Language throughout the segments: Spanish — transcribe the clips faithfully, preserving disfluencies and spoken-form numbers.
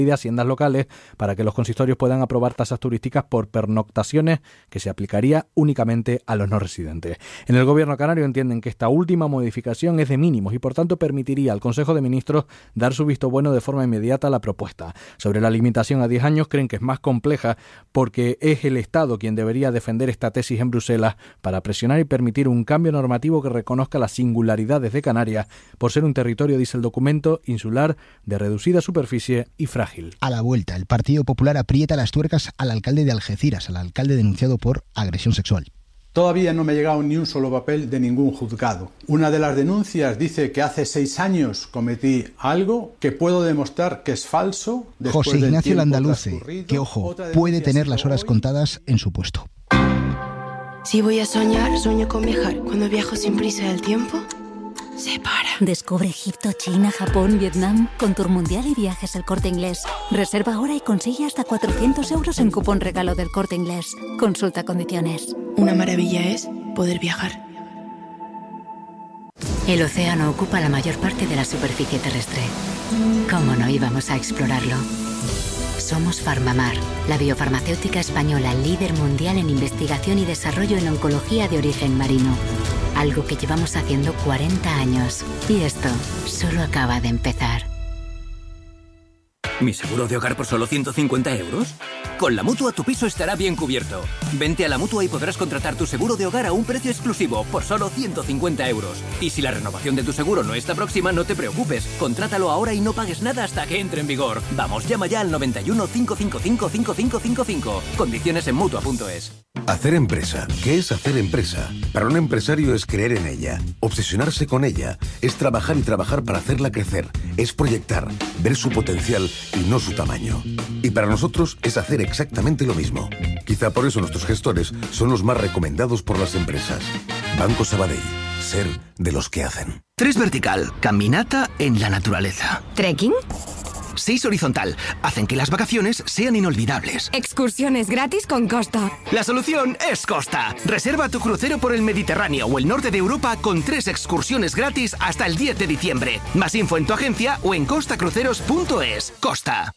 de Haciendas locales para que los consistorios puedan aprobar tasas turísticas por pernoctaciones que se aplicaría únicamente a los no residentes. En el gobierno canario entienden que esta última modificación es de mínimos y por tanto permitiría al Consejo de Ministros dar su visto bueno de forma inmediata a la propuesta. Sobre la limitación a diez años creen que es más compleja porque es el Estado quien debería defender esta tesis en Bruselas para presionar y permitir un cambio normativo que reconozca las singularidades de Canarias por ser un territorio, dice el documento, insular de reducida superficie y frágil. A la vuelta, el Partido Popular aprieta las tuercas al alcalde de Algeciras, al alcalde denunciado por agresión sexual. Todavía no me ha llegado ni un solo papel de ningún juzgado. Una de las denuncias dice que hace seis años cometí algo que puedo demostrar que es falso. José Ignacio Landaluce, que ojo, puede tener las horas contadas en su puesto. Si voy a soñar, sueño con viajar. Cuando viajo sin prisa del tiempo, se para. Descubre Egipto, China, Japón, Vietnam con Tour Mundial y Viajes El Corte Inglés. Reserva ahora y consigue hasta cuatrocientos euros en cupón regalo del Corte Inglés. Consulta condiciones. Una maravilla es poder viajar. El océano ocupa la mayor parte de la superficie terrestre. ¿Cómo no íbamos a explorarlo? Somos Farmamar, la biofarmacéutica española líder mundial en investigación y desarrollo en oncología de origen marino. Algo que llevamos haciendo cuarenta años. Y esto solo acaba de empezar. ¿Mi seguro de hogar por solo ciento cincuenta euros? Con la Mutua tu piso estará bien cubierto. Vente a la Mutua y podrás contratar tu seguro de hogar a un precio exclusivo por solo ciento cincuenta euros. Y si la renovación de tu seguro no está próxima, no te preocupes. Contrátalo ahora y no pagues nada hasta que entre en vigor. Vamos, llama ya al noventa y uno, cinco cinco cinco, cinco cinco cinco cinco. Condiciones en Mutua punto es. Hacer empresa. ¿Qué es hacer empresa? Para un empresario es creer en ella, obsesionarse con ella, es trabajar y trabajar para hacerla crecer, es proyectar, ver su potencial y no su tamaño. Y para nosotros es hacer exactamente lo mismo. Quizá por eso nuestros gestores son los más recomendados por las empresas. Banco Sabadell. Ser de los que hacen. Tres vertical. Caminata en la naturaleza. ¿Trekking? Seis horizontal. Hacen que las vacaciones sean inolvidables. Excursiones gratis con Costa. La solución es Costa. Reserva tu crucero por el Mediterráneo o el norte de Europa con tres excursiones gratis hasta el diez de diciembre. Más info en tu agencia o en costa cruceros punto es. Costa.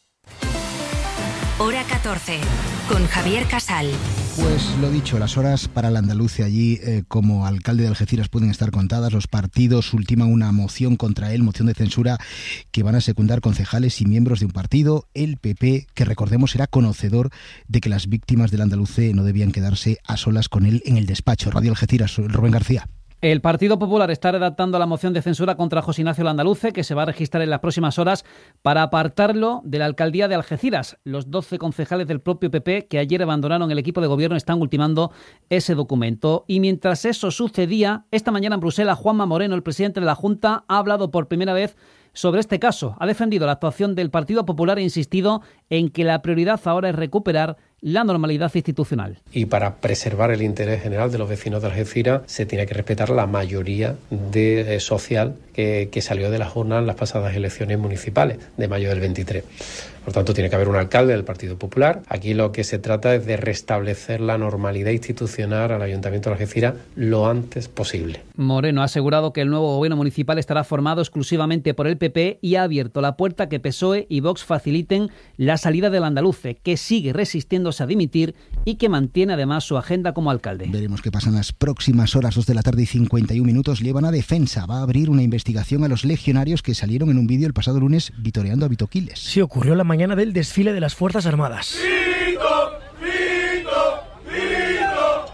Hora catorce, con Javier Casal. Pues lo dicho, las horas para el andaluce allí eh, como alcalde de Algeciras pueden estar contadas. Los partidos ultiman una moción contra él, moción de censura, que van a secundar concejales y miembros de un partido, el P P, que recordemos era conocedor de que las víctimas del andaluce no debían quedarse a solas con él en el despacho. Radio Algeciras, Rubén García. El Partido Popular está redactando la moción de censura contra José Ignacio Landaluce, que se va a registrar en las próximas horas para apartarlo de la alcaldía de Algeciras. Los doce concejales del propio P P que ayer abandonaron el equipo de gobierno están ultimando ese documento. Y mientras eso sucedía, esta mañana en Bruselas, Juanma Moreno, el presidente de la Junta, ha hablado por primera vez sobre este caso. Ha defendido la actuación del Partido Popular e insistido en que la prioridad ahora es recuperar la normalidad institucional. Y para preservar el interés general de los vecinos de Algeciras se tiene que respetar la mayoría de, eh, social que, que salió de las urnas en las pasadas elecciones municipales de mayo del veintitrés. Por tanto, tiene que haber un alcalde del Partido Popular. Aquí lo que se trata es de restablecer la normalidad institucional al Ayuntamiento de Algeciras lo antes posible. Moreno ha asegurado que el nuevo gobierno municipal estará formado exclusivamente por el P P y ha abierto la puerta a que P S O E y Vox faciliten la salida del andaluce, que sigue resistiéndose a dimitir y que mantiene además su agenda como alcalde. Veremos qué pasa en las próximas horas. Dos de la tarde y cincuenta y un minutos. Llevan a Defensa. Va a abrir una investigación a los legionarios que salieron en un vídeo el pasado lunes vitoreando a Vito Quiles. Sí, ocurrió la mañana del desfile de las Fuerzas Armadas. ¡Vito! ¡Vito! ¡Vito!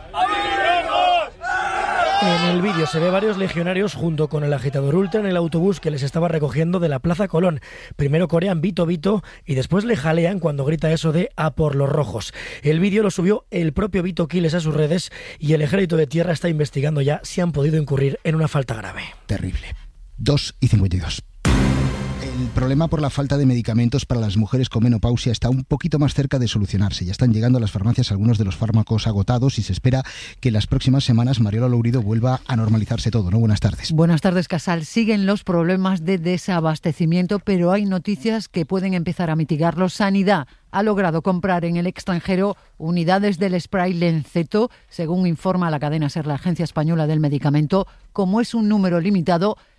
En el vídeo se ve varios legionarios junto con el agitador ultra en el autobús que les estaba recogiendo de la Plaza Colón. Primero corean Vito Vito y después le jalean cuando grita eso de "a por los rojos". El vídeo lo subió el propio Vito Quiles a sus redes y el Ejército de Tierra está investigando ya si han podido incurrir en una falta grave. Terrible. dos y cincuenta y dos. El problema por la falta de medicamentos para las mujeres con menopausia está un poquito más cerca de solucionarse. Ya están llegando a las farmacias algunos de los fármacos agotados y se espera que en las próximas semanas Mariola Lourido vuelva a normalizarse todo, ¿no? Buenas tardes. Buenas tardes, Casal. Siguen los problemas de desabastecimiento, pero hay noticias que pueden empezar a mitigarlos. Sanidad ha logrado comprar en el extranjero unidades del spray Lenceto, según informa la cadena SER, la Agencia Española del Medicamento. Como es un número limitado,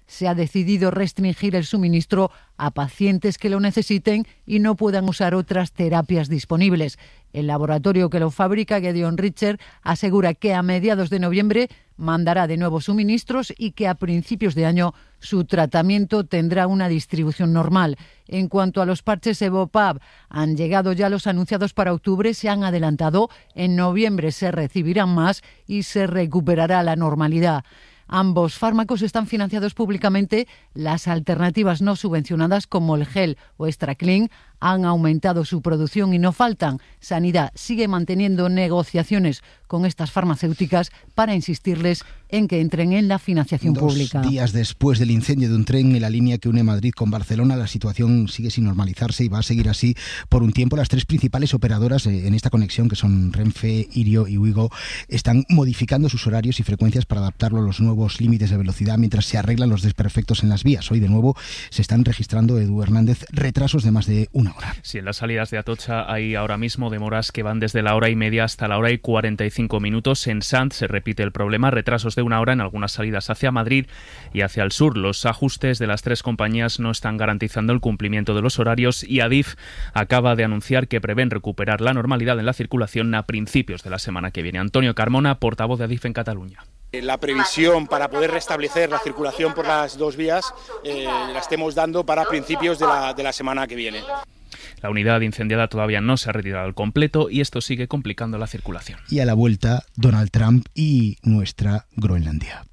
se ha decidido restringir el suministro a pacientes que lo necesiten y no puedan usar otras terapias disponibles. El laboratorio que lo fabrica, Gedeon Richter, asegura que a mediados de noviembre mandará de nuevo suministros y que a principios de año su tratamiento tendrá una distribución normal. En cuanto a los parches Evopab, han llegado ya los anunciados para octubre, se han adelantado. En noviembre se recibirán más y se recuperará la normalidad. Ambos fármacos están financiados públicamente. Las alternativas no subvencionadas como el gel o Extra Clean han aumentado su producción y no faltan. Sanidad sigue manteniendo negociaciones con estas farmacéuticas para insistirles en que entren en la financiación Dos pública. Días después del incendio de un tren en la línea que une Madrid con Barcelona, la situación sigue sin normalizarse y va a seguir así por un tiempo. Las tres principales operadoras en esta conexión, que son Renfe, Irio y Ouigo, están modificando sus horarios y frecuencias para adaptarlo a los nuevos límites de velocidad mientras se arreglan los desperfectos en las vías. Hoy de nuevo se están registrando, Edu Hernández, retrasos de más de una hora. Sí, en las salidas de Atocha hay ahora mismo demoras que van desde la hora y media hasta la hora y cuarenta y cinco minutos. En Sant se repite el problema, retrasos de una hora en algunas salidas hacia Madrid y hacia el sur. Los ajustes de las tres compañías no están garantizando el cumplimiento de los horarios y Adif acaba de anunciar que prevén recuperar la normalidad en la circulación a principios de la semana que viene. Antonio Carmona, portavoz de Adif en Cataluña. La previsión para poder restablecer la circulación por las dos vías eh, la estemos dando para principios de la, de la semana que viene. La unidad incendiada todavía no se ha retirado al completo y esto sigue complicando la circulación. Y a la vuelta, Donald Trump y nuestra Groenlandia.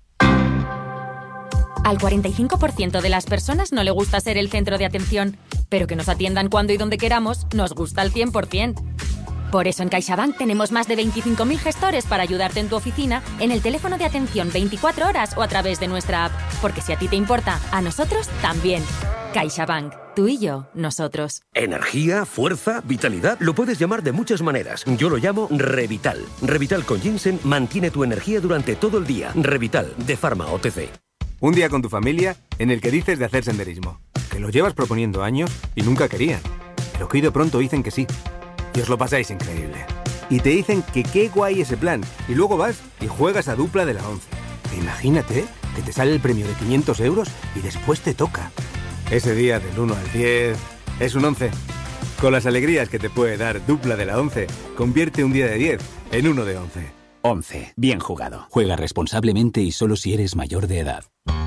Al cuarenta y cinco por ciento de las personas no le gusta ser el centro de atención, pero que nos atiendan cuando y donde queramos nos gusta al cien por ciento. Por eso en CaixaBank tenemos más de veinticinco mil gestores para ayudarte en tu oficina, en el teléfono de atención veinticuatro horas o a través de nuestra app. Porque si a ti te importa, a nosotros también. CaixaBank. Tú y yo, nosotros. Energía, fuerza, vitalidad, lo puedes llamar de muchas maneras. Yo lo llamo Revital. Revital con ginseng mantiene tu energía durante todo el día. Revital, de Pharma O T C. Un día con tu familia en el que dices de hacer senderismo, que lo llevas proponiendo años y nunca querían, pero que hoy de pronto dicen que sí. Y os lo pasáis increíble. Y te dicen que qué guay ese plan. Y luego vas y juegas a dupla de la once. Imagínate que te sale el premio de quinientos euros y después te toca. Ese día del uno al diez es un once. Con las alegrías que te puede dar dupla de la once, convierte un día de diez en uno de once. once. Bien jugado. Juega responsablemente y solo si eres mayor de edad.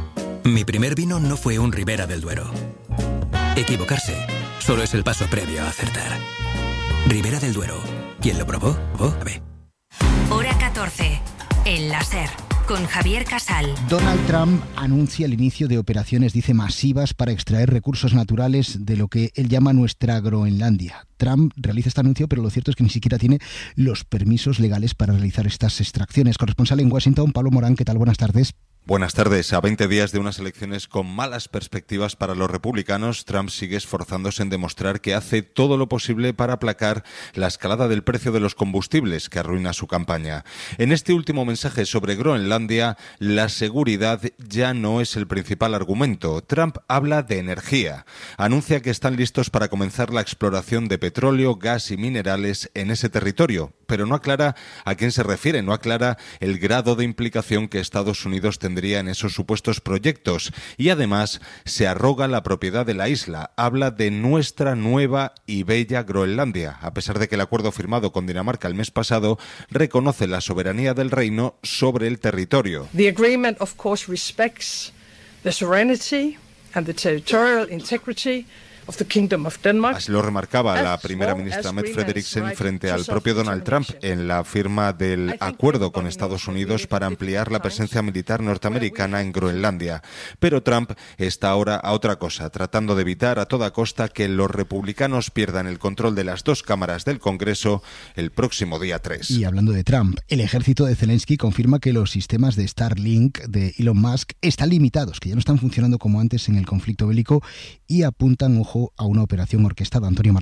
Mi primer vino no fue un Ribera del Duero. Equivocarse solo es el paso previo a acertar. Ribera del Duero. ¿Quién lo probó? ¿Oh? A ver. Hora catorce. El láser. Con Javier Casal. Donald Trump anuncia el inicio de operaciones, dice, masivas para extraer recursos naturales de lo que él llama nuestra Groenlandia. Trump realiza este anuncio, pero lo cierto es que ni siquiera tiene los permisos legales para realizar estas extracciones. Corresponsal en Washington, Pablo Morán, ¿qué tal? Buenas tardes. Buenas tardes. A veinte días de unas elecciones con malas perspectivas para los republicanos, Trump sigue esforzándose en demostrar que hace todo lo posible para aplacar la escalada del precio de los combustibles que arruina su campaña. En este último mensaje sobre Groenlandia, la seguridad ya no es el principal argumento. Trump habla de energía. Anuncia que están listos para comenzar la exploración de petróleo, gas y minerales en ese territorio, pero no aclara a quién se refiere, no aclara el grado de implicación que Estados Unidos tendría en esos supuestos proyectos y además se arroga la propiedad de la isla. Habla de nuestra nueva y bella Groenlandia, a pesar de que el acuerdo firmado con Dinamarca el mes pasado reconoce la soberanía del reino sobre el territorio. The agreement of course respects the sovereignty and the territorial integrity of the Kingdom of Denmark. Así lo remarcaba la primera ministra Mette Frederiksen frente al propio Donald Trump en la firma del acuerdo con Estados Unidos para ampliar la presencia militar norteamericana en Groenlandia. Pero Trump está ahora a otra cosa, tratando de evitar a toda costa que los republicanos pierdan el control de las dos cámaras del Congreso el próximo día tres. Y hablando de Trump, el ejército de Zelensky confirma que los sistemas de Starlink de Elon Musk están limitados, que ya no están funcionando como antes en el conflicto bélico y apuntan, ojo, a una operación orquestada. Antonio Martín.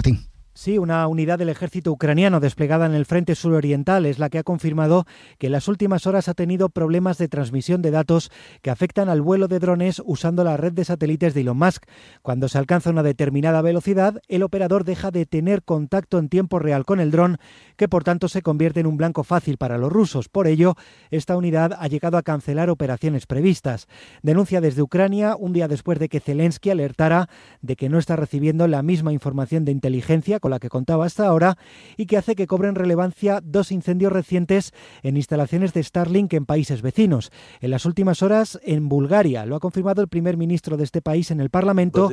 Sí, una unidad del ejército ucraniano desplegada en el frente suroriental es la que ha confirmado que en las últimas horas ha tenido problemas de transmisión de datos que afectan al vuelo de drones usando la red de satélites de Elon Musk. Cuando se alcanza una determinada velocidad, el operador deja de tener contacto en tiempo real con el dron, que por tanto se convierte en un blanco fácil para los rusos. Por ello, esta unidad ha llegado a cancelar operaciones previstas. Denuncia desde Ucrania un día después de que Zelensky alertara de que no está recibiendo la misma información de inteligencia con la que contaba hasta ahora y que hace que cobren relevancia dos incendios recientes en instalaciones de Starlink en países vecinos. En las últimas horas, en Bulgaria, lo ha confirmado el primer ministro de este país en el Parlamento,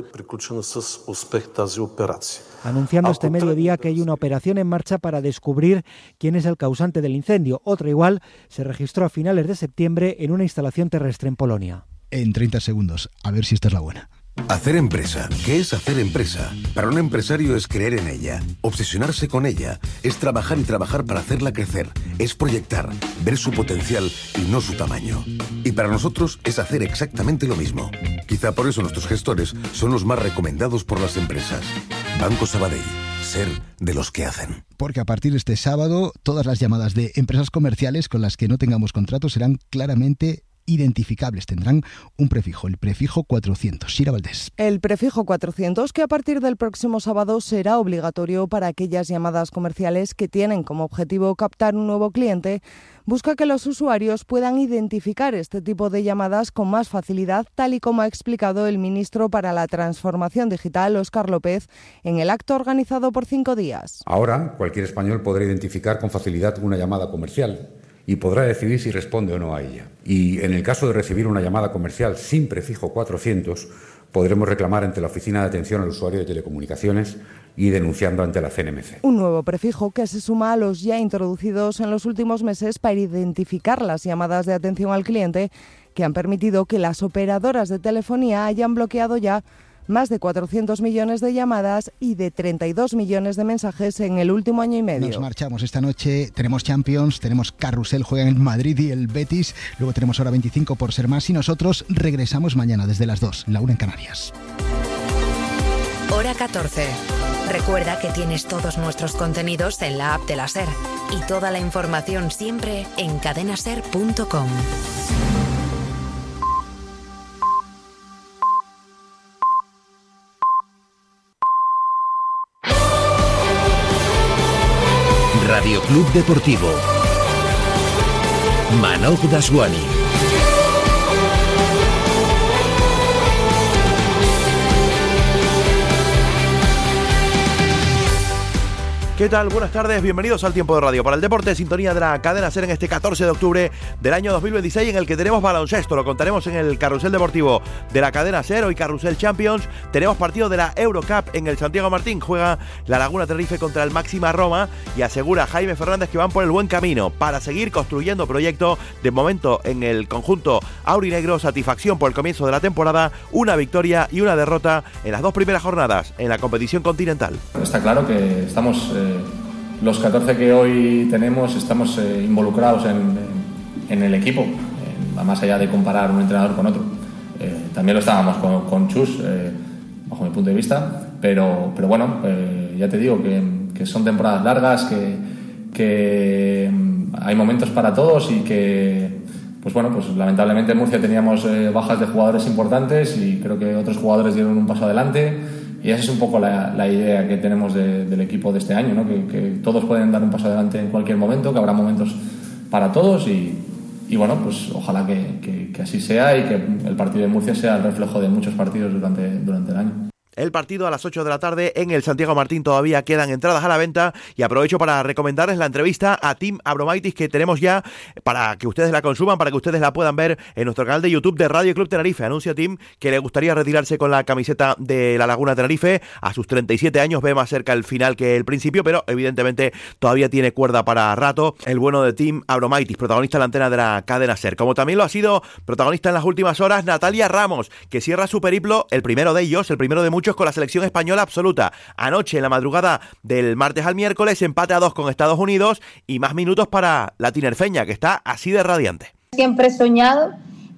anunciando este mediodía que hay una operación en marcha para descubrir quién es el causante del incendio. Otra igual se registró a finales de septiembre en una instalación terrestre en Polonia. En treinta segundos, a ver si esta es la buena. Hacer empresa. ¿Qué es hacer empresa? Para un empresario es creer en ella, obsesionarse con ella, es trabajar y trabajar para hacerla crecer, es proyectar, ver su potencial y no su tamaño. Y para nosotros es hacer exactamente lo mismo. Quizá por eso nuestros gestores son los más recomendados por las empresas. Banco Sabadell. Ser de los que hacen. Porque a partir de este sábado, todas las llamadas de empresas comerciales con las que no tengamos contrato serán claramente identificables, tendrán un prefijo, el prefijo cuatrocientos. Shira Valdés. El prefijo cuatrocientos, que a partir del próximo sábado será obligatorio para aquellas llamadas comerciales que tienen como objetivo captar un nuevo cliente, busca que los usuarios puedan identificar este tipo de llamadas con más facilidad, tal y como ha explicado el ministro para la Transformación Digital, Óscar López, en el acto organizado por cinco días. Ahora, cualquier español podrá identificar con facilidad una llamada comercial y podrá decidir si responde o no a ella. Y en el caso de recibir una llamada comercial sin prefijo cuatrocientos, podremos reclamar ante la Oficina de Atención al Usuario de Telecomunicaciones y denunciando ante la C N M C. Un nuevo prefijo que se suma a los ya introducidos en los últimos meses para identificar las llamadas de atención al cliente, que han permitido que las operadoras de telefonía hayan bloqueado ya más de cuatrocientos millones de llamadas y de treinta y dos millones de mensajes en el último año y medio. Nos marchamos esta noche, tenemos Champions, tenemos Carrusel, juegan en Madrid y el Betis, luego tenemos Hora veinticinco por ser más y nosotros regresamos mañana desde las dos, la una en Canarias. Hora catorce. Recuerda que tienes todos nuestros contenidos en la app de la SER y toda la información siempre en cadena ser punto com. Radio Club Deportivo. Manoj Daswani. ¿Qué tal? Buenas tardes, bienvenidos al Tiempo de Radio para el Deporte, sintonía de la cadena SER en este catorce de octubre del año dos mil veintiséis, en el que tenemos baloncesto, lo contaremos en el Carrusel Deportivo de la cadena SER, hoy Carrusel Champions, tenemos partido de la Eurocup en el Santiago Martín, juega la Laguna Tenerife contra el Máxima Roma y asegura Jaime Fernández que van por el buen camino para seguir construyendo proyecto. De momento en el conjunto aurinegro, satisfacción por el comienzo de la temporada, una victoria y una derrota en las dos primeras jornadas en la competición continental. Está claro que estamos... Eh... Los catorce que hoy tenemos estamos eh, involucrados en, en, en el equipo, eh, más allá de comparar un entrenador con otro. Eh, también lo estábamos con, con Chus, eh, bajo mi punto de vista, pero, pero bueno, eh, ya te digo que, que son temporadas largas, que, que hay momentos para todos y que, pues bueno, pues lamentablemente en Murcia teníamos eh, bajas de jugadores importantes y creo que otros jugadores dieron un paso adelante. Y esa es un poco la, la idea que tenemos de, del equipo de este año, ¿no? Que, que todos pueden dar un paso adelante en cualquier momento, que habrá momentos para todos y, y bueno, pues ojalá que, que, que así sea y que el partido de Murcia sea el reflejo de muchos partidos durante, durante el año. El partido a las ocho de la tarde en el Santiago Martín, todavía quedan entradas a la venta y aprovecho para recomendarles la entrevista a Tim Abromaitis que tenemos ya para que ustedes la consuman, para que ustedes la puedan ver en nuestro canal de YouTube de Radio Club Tenerife. Anuncia Tim que le gustaría retirarse con la camiseta de la Laguna Tenerife. A sus treinta y siete años ve más cerca el final que el principio, pero evidentemente todavía tiene cuerda para rato. El bueno de Tim Abromaitis, protagonista en la antena de la cadena SER. Como también lo ha sido protagonista en las últimas horas Natalia Ramos, que cierra su periplo, el primero de ellos, el primero de muchos, con la selección española absoluta. Anoche, en la madrugada del martes al miércoles, empate a dos con Estados Unidos y más minutos para la tinerfeña, que está así de radiante. Siempre he soñado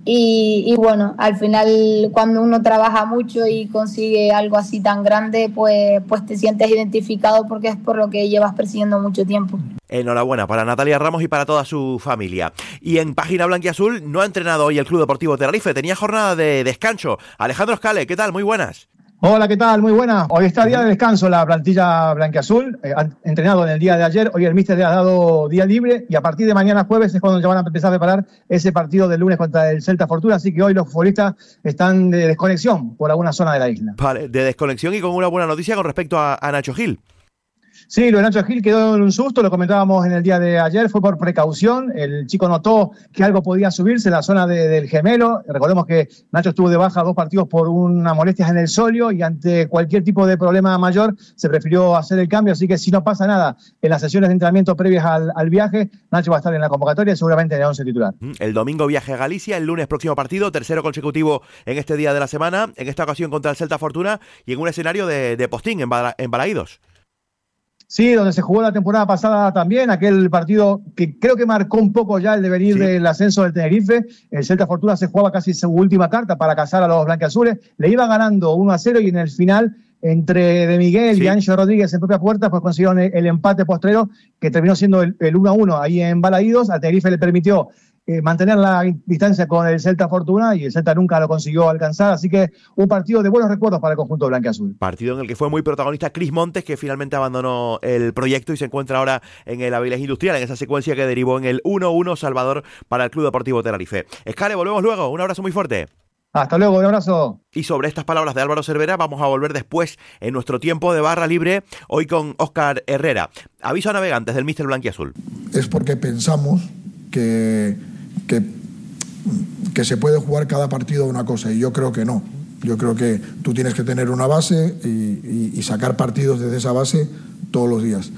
Y, y bueno, al final cuando uno trabaja mucho y consigue algo así tan grande, pues, pues te sientes identificado porque es por lo que llevas persiguiendo mucho tiempo. Enhorabuena para Natalia Ramos y para toda su familia. Y en página blanquiazul no ha entrenado hoy el Club Deportivo Tenerife, tenía jornada de descanso. Alejandro Escale, ¿qué tal? Muy buenas. Hola, ¿qué tal? Muy buena. Hoy está día de descanso la plantilla blanquiazul. Eh, han entrenado en el día de ayer. Hoy el míster le ha dado día libre y a partir de mañana jueves es cuando ya van a empezar a preparar ese partido del lunes contra el Celta Fortuna. Así que hoy los futbolistas están de desconexión por alguna zona de la isla. Vale, de desconexión y con una buena noticia con respecto a, a Nacho Gil. Sí, lo de Nacho Gil quedó en un susto, lo comentábamos en el día de ayer, fue por precaución, el chico notó que algo podía subirse en la zona de, del gemelo, recordemos que Nacho estuvo de baja dos partidos por unas molestias en el sóleo y ante cualquier tipo de problema mayor se prefirió hacer el cambio, así que si no pasa nada en las sesiones de entrenamiento previas al, al viaje, Nacho va a estar en la convocatoria y seguramente en el once titular. El domingo viaje a Galicia, el lunes próximo partido, tercero consecutivo en este día de la semana, en esta ocasión contra el Celta Fortuna y en un escenario de, de postín en, Bala, en Balaídos. Sí, donde se jugó la temporada pasada también, aquel partido que creo que marcó un poco ya el devenir sí. del ascenso del Tenerife. El Celta Fortuna se jugaba casi su última carta para cazar a los blanquiazules. Le iba ganando uno a cero y en el final, entre De Miguel sí. y Ancho Rodríguez en propia puerta, pues consiguieron el, el empate postrero que terminó siendo el, el uno a uno ahí en Balaídos. Al Tenerife le permitió Eh, mantener la distancia con el Celta Fortuna y el Celta nunca lo consiguió alcanzar, así que un partido de buenos recuerdos para el conjunto blanquiazul. Partido en el que fue muy protagonista Cris Montes, que finalmente abandonó el proyecto y se encuentra ahora en el Avilés Industrial, en esa secuencia que derivó en el uno uno Salvador para el Club Deportivo Tenerife. Escale, volvemos luego, un abrazo muy fuerte. Hasta luego, un abrazo. Y sobre estas palabras de Álvaro Cervera vamos a volver después en nuestro tiempo de barra libre, hoy con Óscar Herrera. Aviso a navegantes del míster blanquiazul. Es porque pensamos que Que, que se puede jugar cada partido una cosa y yo creo que no. Yo creo que tú tienes que tener una base y, y, y sacar partidos desde esa base todos los días.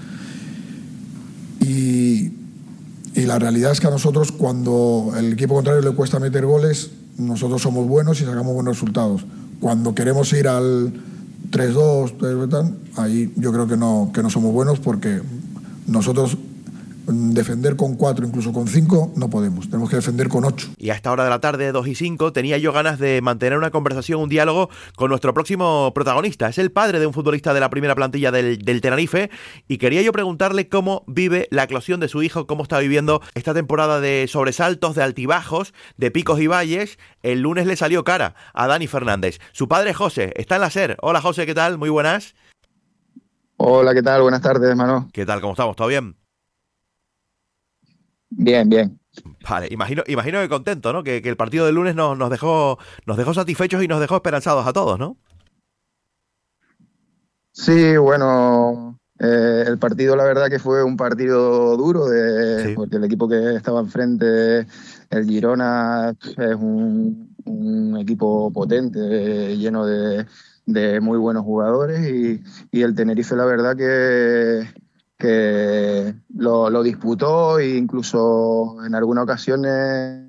Y, y la realidad es que a nosotros, cuando el equipo contrario le cuesta meter goles, nosotros somos buenos y sacamos buenos resultados. Cuando queremos ir al tres dos, ahí yo creo que no, que no somos buenos porque nosotros defender con cuatro, incluso con cinco, no podemos. Tenemos que defender con ocho. Y a esta hora de la tarde, dos y cinco, tenía yo ganas de mantener una conversación, un diálogo con nuestro próximo protagonista. Es el padre de un futbolista de la primera plantilla del, del Tenerife y quería yo preguntarle cómo vive la eclosión de su hijo, cómo está viviendo esta temporada de sobresaltos, de altibajos, de picos y valles. El lunes le salió cara a Dani Fernández. Su padre José está en la SER. Hola José, ¿qué tal? Muy buenas. Hola, ¿qué tal? Buenas tardes, hermano. ¿Qué tal? ¿Cómo estamos? ¿Todo bien? Bien, bien. Vale, imagino, imagino que contento, ¿no? Que, que el partido del lunes nos, nos dejó, nos dejó satisfechos y nos dejó esperanzados a todos, ¿no? Sí, bueno, eh, el partido la verdad que fue un partido duro, de, sí. porque el equipo que estaba enfrente, el Girona, es un, un equipo potente, lleno de, de muy buenos jugadores y, y el Tenerife la verdad que... que lo, lo disputó e incluso en algunas ocasiones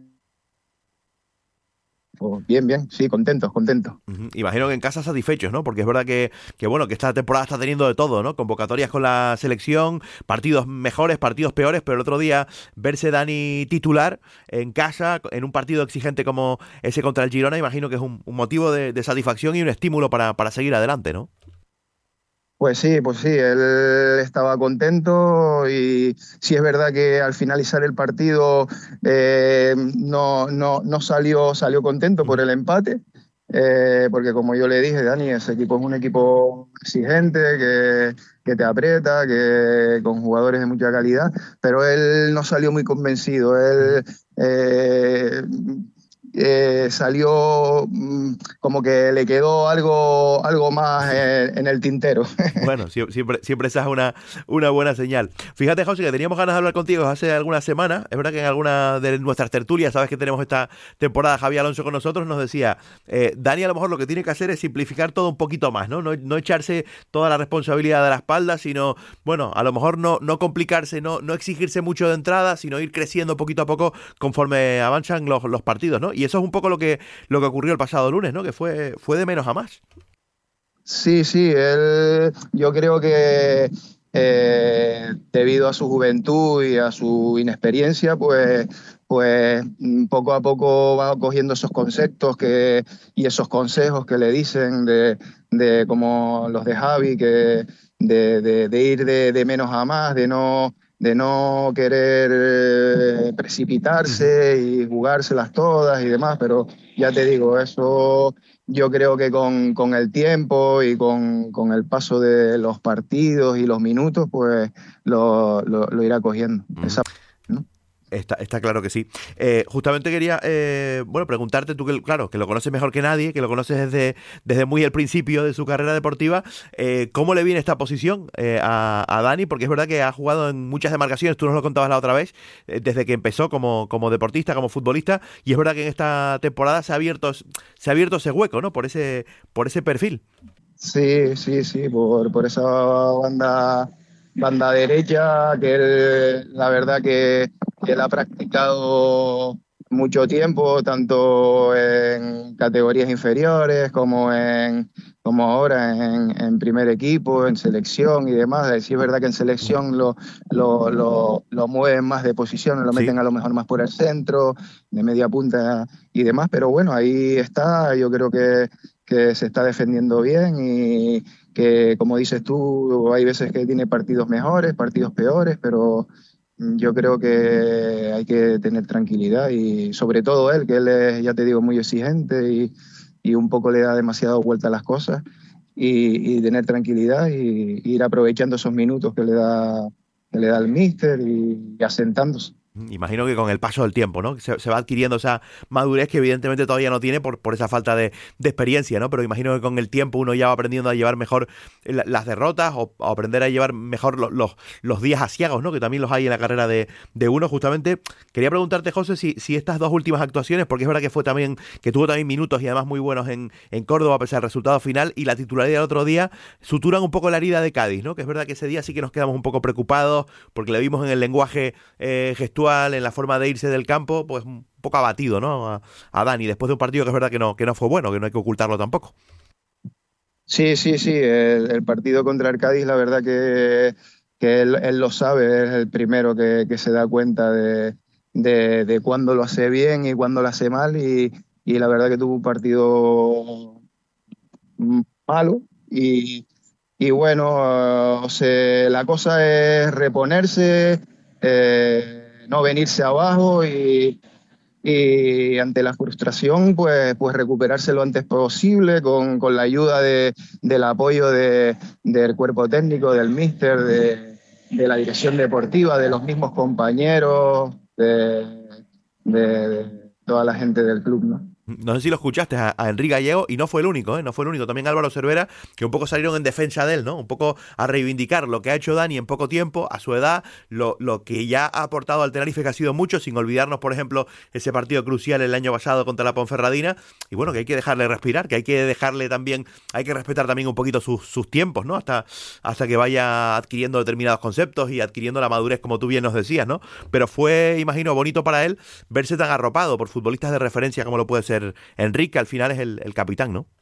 pues bien, bien, sí, contentos, contentos. Uh-huh. Imagino que en casa satisfechos, ¿no? Porque es verdad que, que, bueno, que esta temporada está teniendo de todo, ¿no? Convocatorias con la selección, partidos mejores, partidos peores, pero el otro día verse Dani titular en casa, en un partido exigente como ese contra el Girona, imagino que es un, un motivo de, de satisfacción y un estímulo para, para seguir adelante, ¿no? Pues sí, pues sí, él estaba contento y sí es verdad que al finalizar el partido eh, no, no, no salió, salió contento por el empate, eh, porque como yo le dije, Dani, ese equipo es un equipo exigente, que, que te aprieta, que con jugadores de mucha calidad, pero él no salió muy convencido, él... Eh, Eh, salió mmm, como que le quedó algo algo más en, en el tintero. Bueno, siempre, siempre esa es una, una buena señal. Fíjate, José, que teníamos ganas de hablar contigo hace algunas semanas. Es verdad que en alguna de nuestras tertulias, sabes que tenemos esta temporada Javier Alonso con nosotros, nos decía, eh, Dani a lo mejor lo que tiene que hacer es simplificar todo un poquito más, ¿no? No, no echarse toda la responsabilidad de la espalda, sino, bueno, a lo mejor no, no complicarse, no, no exigirse mucho de entrada, sino ir creciendo poquito a poco conforme avanzan los, los partidos, ¿no? Y eso es un poco lo que, lo que ocurrió el pasado lunes, ¿no? Que fue, fue de menos a más. Sí, sí, él, yo creo que, eh, debido a su juventud y a su inexperiencia, pues, pues poco a poco va cogiendo esos conceptos que, y esos consejos que le dicen, de, de como los de Javi, que de, de, de ir de, de menos a más, de no, de no querer eh, precipitarse y jugárselas todas y demás, pero ya te digo, eso yo creo que con, con el tiempo y con, con el paso de los partidos y los minutos, pues lo, lo, lo irá cogiendo. Mm. Esa, ¿no? Está, está claro que sí. Eh, justamente quería eh, bueno, preguntarte, tú que claro, que lo conoces mejor que nadie, que lo conoces desde, desde muy el principio de su carrera deportiva, eh, ¿cómo le viene esta posición eh, a, a Dani? Porque es verdad que ha jugado en muchas demarcaciones, tú nos lo contabas la otra vez, eh, desde que empezó como, como deportista, como futbolista, y es verdad que en esta temporada se ha abierto, se ha abierto ese hueco, ¿no? Por ese, por ese perfil. Sí, sí, sí, por, por esa banda... banda derecha, que él, la verdad que, que él ha practicado mucho tiempo, tanto en categorías inferiores como en como ahora en, en primer equipo, en selección y demás. Sí es verdad que en selección lo, lo, lo, lo mueven más de posición, lo meten sí. a lo mejor más por el centro, de media punta y demás, pero bueno, ahí está, yo creo que, que se está defendiendo bien y que, como dices tú, hay veces que tiene partidos mejores, partidos peores, pero yo creo que hay que tener tranquilidad y sobre todo él, que él es, ya te digo, muy exigente y, y un poco le da demasiado vuelta a las cosas y, y tener tranquilidad y, y ir aprovechando esos minutos que le da, que le da el míster y, y asentándose. Imagino que con el paso del tiempo, ¿no? Se, se va adquiriendo esa madurez que evidentemente todavía no tiene por, por esa falta de, de experiencia, ¿no? Pero imagino que con el tiempo uno ya va aprendiendo a llevar mejor la, las derrotas o a aprender a llevar mejor los, los, los días asiagos, ¿no? Que también los hay en la carrera de, de uno. Justamente quería preguntarte, José, si, si estas dos últimas actuaciones, porque es verdad que fue también, que tuvo también minutos y además muy buenos en, en Córdoba a pesar del resultado final y la titularidad del otro día, suturan un poco la herida de Cádiz, ¿no? Que es verdad que ese día sí que nos quedamos un poco preocupados porque le vimos en el lenguaje eh, gestual, en la forma de irse del campo, pues un poco abatido, ¿no? A, a Dani, después de un partido que es verdad que no, que no fue bueno, que no hay que ocultarlo tampoco. Sí, sí, sí, el, el partido contra el Cádiz, la verdad que, que él, él lo sabe, es el primero que, que se da cuenta de, de, de cuándo lo hace bien y cuándo lo hace mal, y, y la verdad que tuvo un partido malo, y, y bueno, uh, se, la cosa es reponerse, eh, no venirse abajo y, y ante la frustración pues, pues recuperarse lo antes posible con, con la ayuda de, del apoyo de, del cuerpo técnico, del míster, de, de la dirección deportiva, de los mismos compañeros, de, de, de toda la gente del club, ¿no? No sé si lo escuchaste a, a Enrique Gallego, y no fue el único, ¿eh? No fue el único. También Álvaro Cervera, que un poco salieron en defensa de él, ¿no? Un poco a reivindicar lo que ha hecho Dani en poco tiempo, a su edad, lo, lo que ya ha aportado al Tenerife, que ha sido mucho, sin olvidarnos, por ejemplo, ese partido crucial el año pasado contra la Ponferradina. Y bueno, que hay que dejarle respirar, que hay que dejarle también, hay que respetar también un poquito sus, sus tiempos, ¿no? Hasta, hasta que vaya adquiriendo determinados conceptos y adquiriendo la madurez, como tú bien nos decías, ¿no? Pero fue, imagino, bonito para él verse tan arropado por futbolistas de referencia como lo puede ser Enrique, que al final es el, el capitán, ¿no?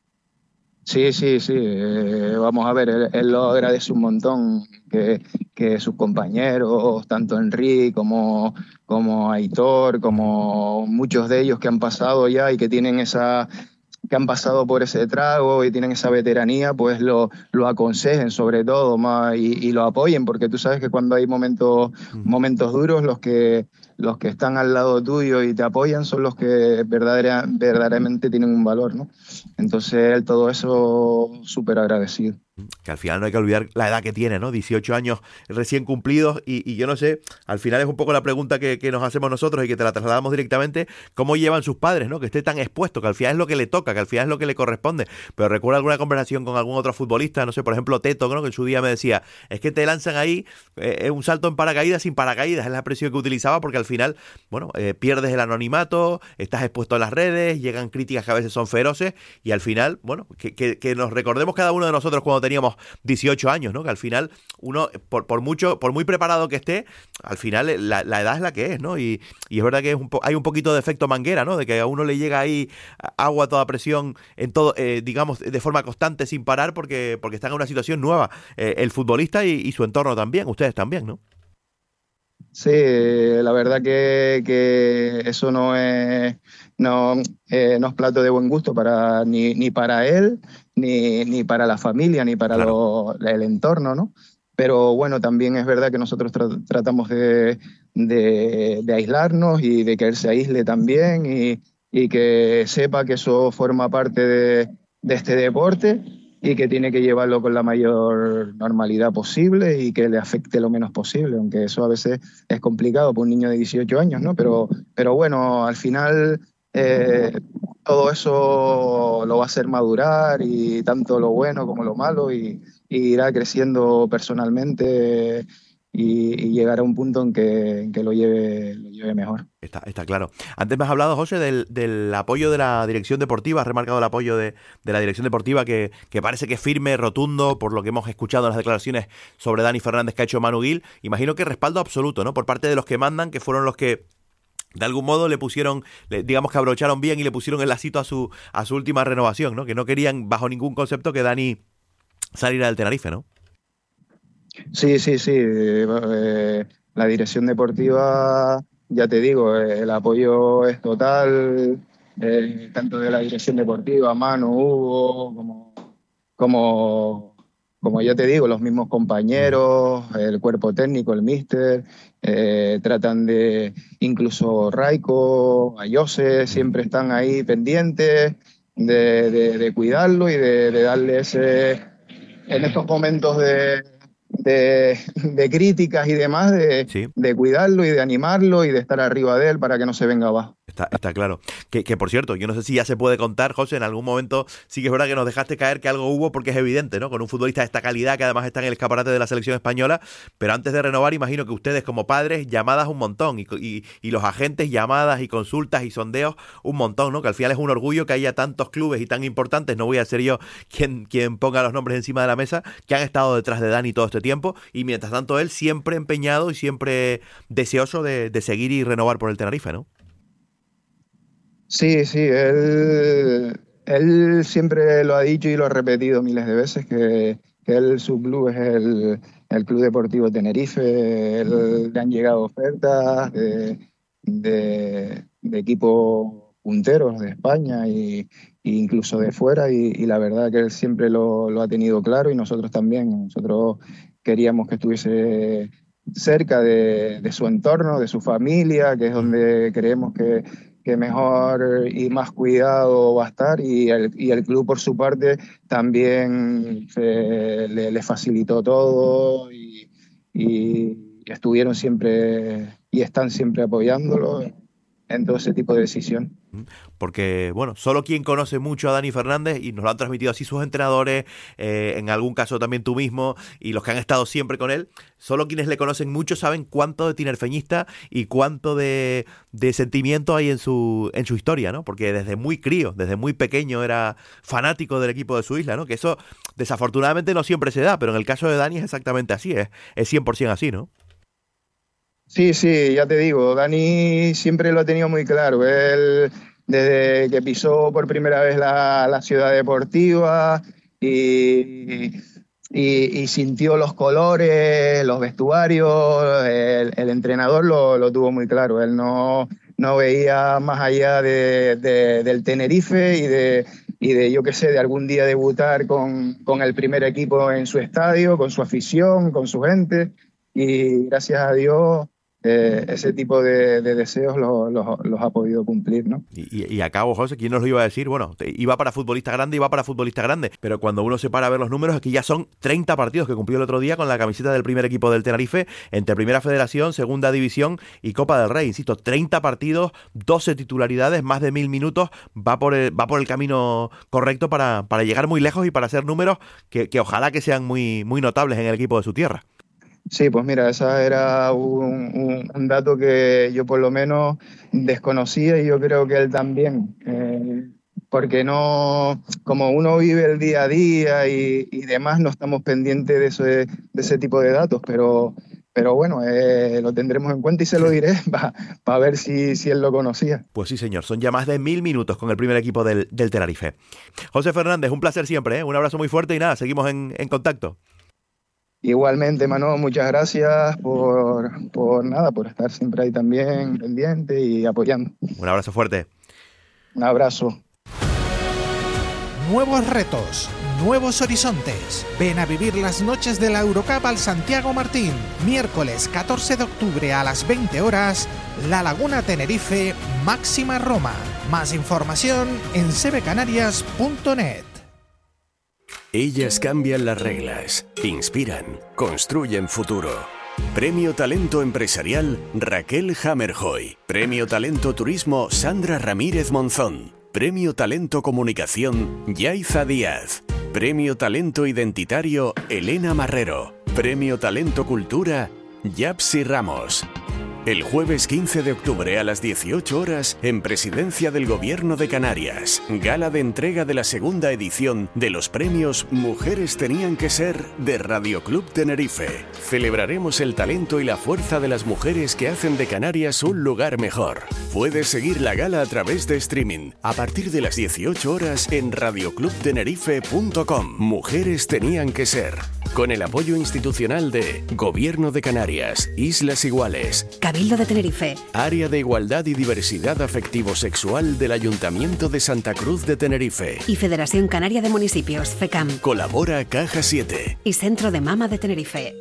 Sí, sí, sí. Eh, vamos a ver, él, él lo agradece un montón que, que sus compañeros, tanto Enrique como, como Aitor, como muchos de ellos que han pasado ya y que tienen esa que han pasado por ese trago y tienen esa veteranía, pues lo, lo aconsejen sobre todo más y, y lo apoyen, porque tú sabes que cuando hay momentos, mm. momentos duros, los que los que están al lado tuyo y te apoyan son los que verdadera, verdaderamente tienen un valor, ¿no? Entonces él todo eso súper agradecido. Que al final no hay que olvidar la edad que tiene, ¿no? dieciocho años recién cumplidos y, y yo no sé, al final es un poco la pregunta que, que nos hacemos nosotros y que te la trasladamos directamente, ¿cómo llevan sus padres, ¿no? Que esté tan expuesto, que al final es lo que le toca, que al final es lo que le corresponde. Pero recuerdo alguna conversación con algún otro futbolista, no sé, por ejemplo Teto, ¿no? Que en su día me decía, es que te lanzan ahí eh, un salto en paracaídas sin paracaídas, es la expresión que utilizaba, porque al final final, bueno, eh, pierdes el anonimato, estás expuesto a las redes, llegan críticas que a veces son feroces y al final, bueno, que, que, que nos recordemos cada uno de nosotros cuando teníamos dieciocho años, ¿no? Que al final uno, por, por mucho, por muy preparado que esté, al final la, la edad es la que es, ¿no? Y, y es verdad que es un po- hay un poquito de efecto manguera, ¿no? De que a uno le llega ahí agua a toda presión en todo, eh, digamos, de forma constante sin parar porque, porque están en una situación nueva, eh, el futbolista y, y su entorno también, ustedes también, ¿no? Sí, la verdad que, que eso no es, no, eh, no es plato de buen gusto para, ni, ni para él, ni, ni para la familia, ni para claro. lo, el entorno, ¿no? Pero bueno, también es verdad que nosotros tra- tratamos de, de, de aislarnos y de que él se aísle también y, y que sepa que eso forma parte de, de este deporte y que tiene que llevarlo con la mayor normalidad posible y que le afecte lo menos posible, aunque eso a veces es complicado para un niño de dieciocho años, ¿no? Pero, pero bueno, al final eh, todo eso lo va a hacer madurar y tanto lo bueno como lo malo y, y irá creciendo personalmente y, y llegará a un punto en que, en que lo lleve, lo lleve mejor. Está, está claro. Antes me has hablado, José, del, del apoyo de la dirección deportiva, has remarcado el apoyo de, de la dirección deportiva que, que parece que es firme, rotundo, por lo que hemos escuchado en las declaraciones sobre Dani Fernández que ha hecho Manu Gil. Imagino que respaldo absoluto, ¿no? Por parte de los que mandan, que fueron los que de algún modo le pusieron, digamos que abrocharon bien y le pusieron el lacito a su, a su última renovación, ¿no? Que no querían bajo ningún concepto que Dani saliera del Tenerife, ¿no? Sí, sí, sí. Eh, la dirección deportiva, ya te digo, eh, el apoyo es total, eh, tanto de la dirección deportiva, Manu, Hugo, como, como, como ya te digo, los mismos compañeros, el cuerpo técnico, el míster, eh, tratan de, incluso Raiko, Ayose, siempre están ahí pendientes de, de, de cuidarlo y de, de darle ese, en estos momentos de De, de críticas y demás, de, sí. de cuidarlo y de animarlo y de estar arriba de él para que no se venga abajo. Está, está claro. Que, que por cierto, yo no sé si ya se puede contar, José, en algún momento sí que es verdad que nos dejaste caer que algo hubo porque es evidente, ¿no? Con un futbolista de esta calidad que además está en el escaparate de la selección española, pero antes de renovar imagino que ustedes como padres llamadas un montón y, y, y los agentes llamadas y consultas y sondeos un montón, ¿no? Que al final es un orgullo que haya tantos clubes y tan importantes, no voy a ser yo quien, quien ponga los nombres encima de la mesa, que han estado detrás de Dani todo este tiempo y mientras tanto él siempre empeñado y siempre deseoso de, de seguir y renovar por el Tenerife, ¿no? Sí, sí, él, él siempre lo ha dicho y lo ha repetido miles de veces que, que él, su club es el, el Club Deportivo Tenerife, él, le han llegado ofertas de, de, de equipos punteros de España y, e incluso de fuera y, y la verdad que él siempre lo, lo ha tenido claro y nosotros también, nosotros queríamos que estuviese cerca de, de su entorno, de su familia, que es donde creemos que que mejor y más cuidado va a estar y el, y el club por su parte también se, le, le facilitó todo y, y estuvieron siempre y están siempre apoyándolo en todo ese tipo de decisión. Porque, bueno, solo quien conoce mucho a Dani Fernández, y nos lo han transmitido así sus entrenadores, eh, en algún caso también tú mismo, y los que han estado siempre con él, solo quienes le conocen mucho saben cuánto de tinerfeñista y cuánto de, de sentimiento hay en su, en su historia, ¿no? Porque desde muy crío, desde muy pequeño era fanático del equipo de su isla, ¿no? Que eso desafortunadamente no siempre se da, pero en el caso de Dani es exactamente así, es, es cien por ciento así, ¿no? Sí, sí, ya te digo, Dani siempre lo ha tenido muy claro. Él, desde que pisó por primera vez la, la ciudad deportiva y, y, y sintió los colores, los vestuarios, el, el entrenador lo, lo tuvo muy claro. Él no, no veía más allá de, de, del Tenerife y de, y de, yo qué sé, de algún día debutar con, con el primer equipo en su estadio, con su afición, con su gente. Y gracias a Dios, Eh, ese tipo de, de deseos los, los, los ha podido cumplir, ¿no? Y, y, y a cabo, José, ¿quién nos lo iba a decir? Bueno, iba para futbolista grande, iba para futbolista grande, pero cuando uno se para a ver los números, aquí ya son treinta partidos que cumplió el otro día con la camiseta del primer equipo del Tenerife, entre Primera Federación, Segunda División y Copa del Rey. Insisto, treinta partidos, doce titularidades, más de mil minutos, va por el, va por el camino correcto para, para llegar muy lejos y para hacer números que, que ojalá que sean muy, muy notables en el equipo de su tierra. Sí, pues mira, ese era un, un, un dato que yo por lo menos desconocía y yo creo que él también, eh, porque no, como uno vive el día a día y, y demás, no estamos pendientes de ese, de ese tipo de datos, pero, pero bueno, eh, lo tendremos en cuenta y se lo diré para pa ver si, si él lo conocía. Pues sí, señor, son ya más de mil minutos con el primer equipo del, del Tenerife. José Fernández, un placer siempre, ¿eh? Un abrazo muy fuerte y nada, seguimos en, en contacto. Igualmente, Manu, muchas gracias por, por nada, por estar siempre ahí también pendiente y apoyando. Un abrazo fuerte. Un abrazo. Nuevos retos, nuevos horizontes. Ven a vivir las noches de la Eurocup al Santiago Martín. Miércoles catorce de octubre a las veinte horas, La Laguna Tenerife, Máxima Roma. Más información en sebecanarias punto net. Ellas cambian las reglas, inspiran, construyen futuro. Premio Talento Empresarial Raquel Hammerhoy. Premio Talento Turismo Sandra Ramírez Monzón. Premio Talento Comunicación Yaiza Díaz. Premio Talento Identitario Elena Marrero. Premio Talento Cultura Yapsi Ramos. El jueves quince de octubre a las dieciocho horas en Presidencia del Gobierno de Canarias, gala de entrega de la segunda edición de los premios Mujeres Tenían que Ser de Radio Club Tenerife. Celebraremos el talento y la fuerza de las mujeres que hacen de Canarias un lugar mejor. Puedes seguir la gala a través de streaming a partir de las dieciocho horas en radio club tenerife punto com. Mujeres Tenían que Ser, con el apoyo institucional de Gobierno de Canarias, Islas Iguales, Cabildo de Tenerife, Área de Igualdad y Diversidad Afectivo-Sexual del Ayuntamiento de Santa Cruz de Tenerife y Federación Canaria de Municipios, FECAM. Colabora Caja siete y Centro de Mama de Tenerife.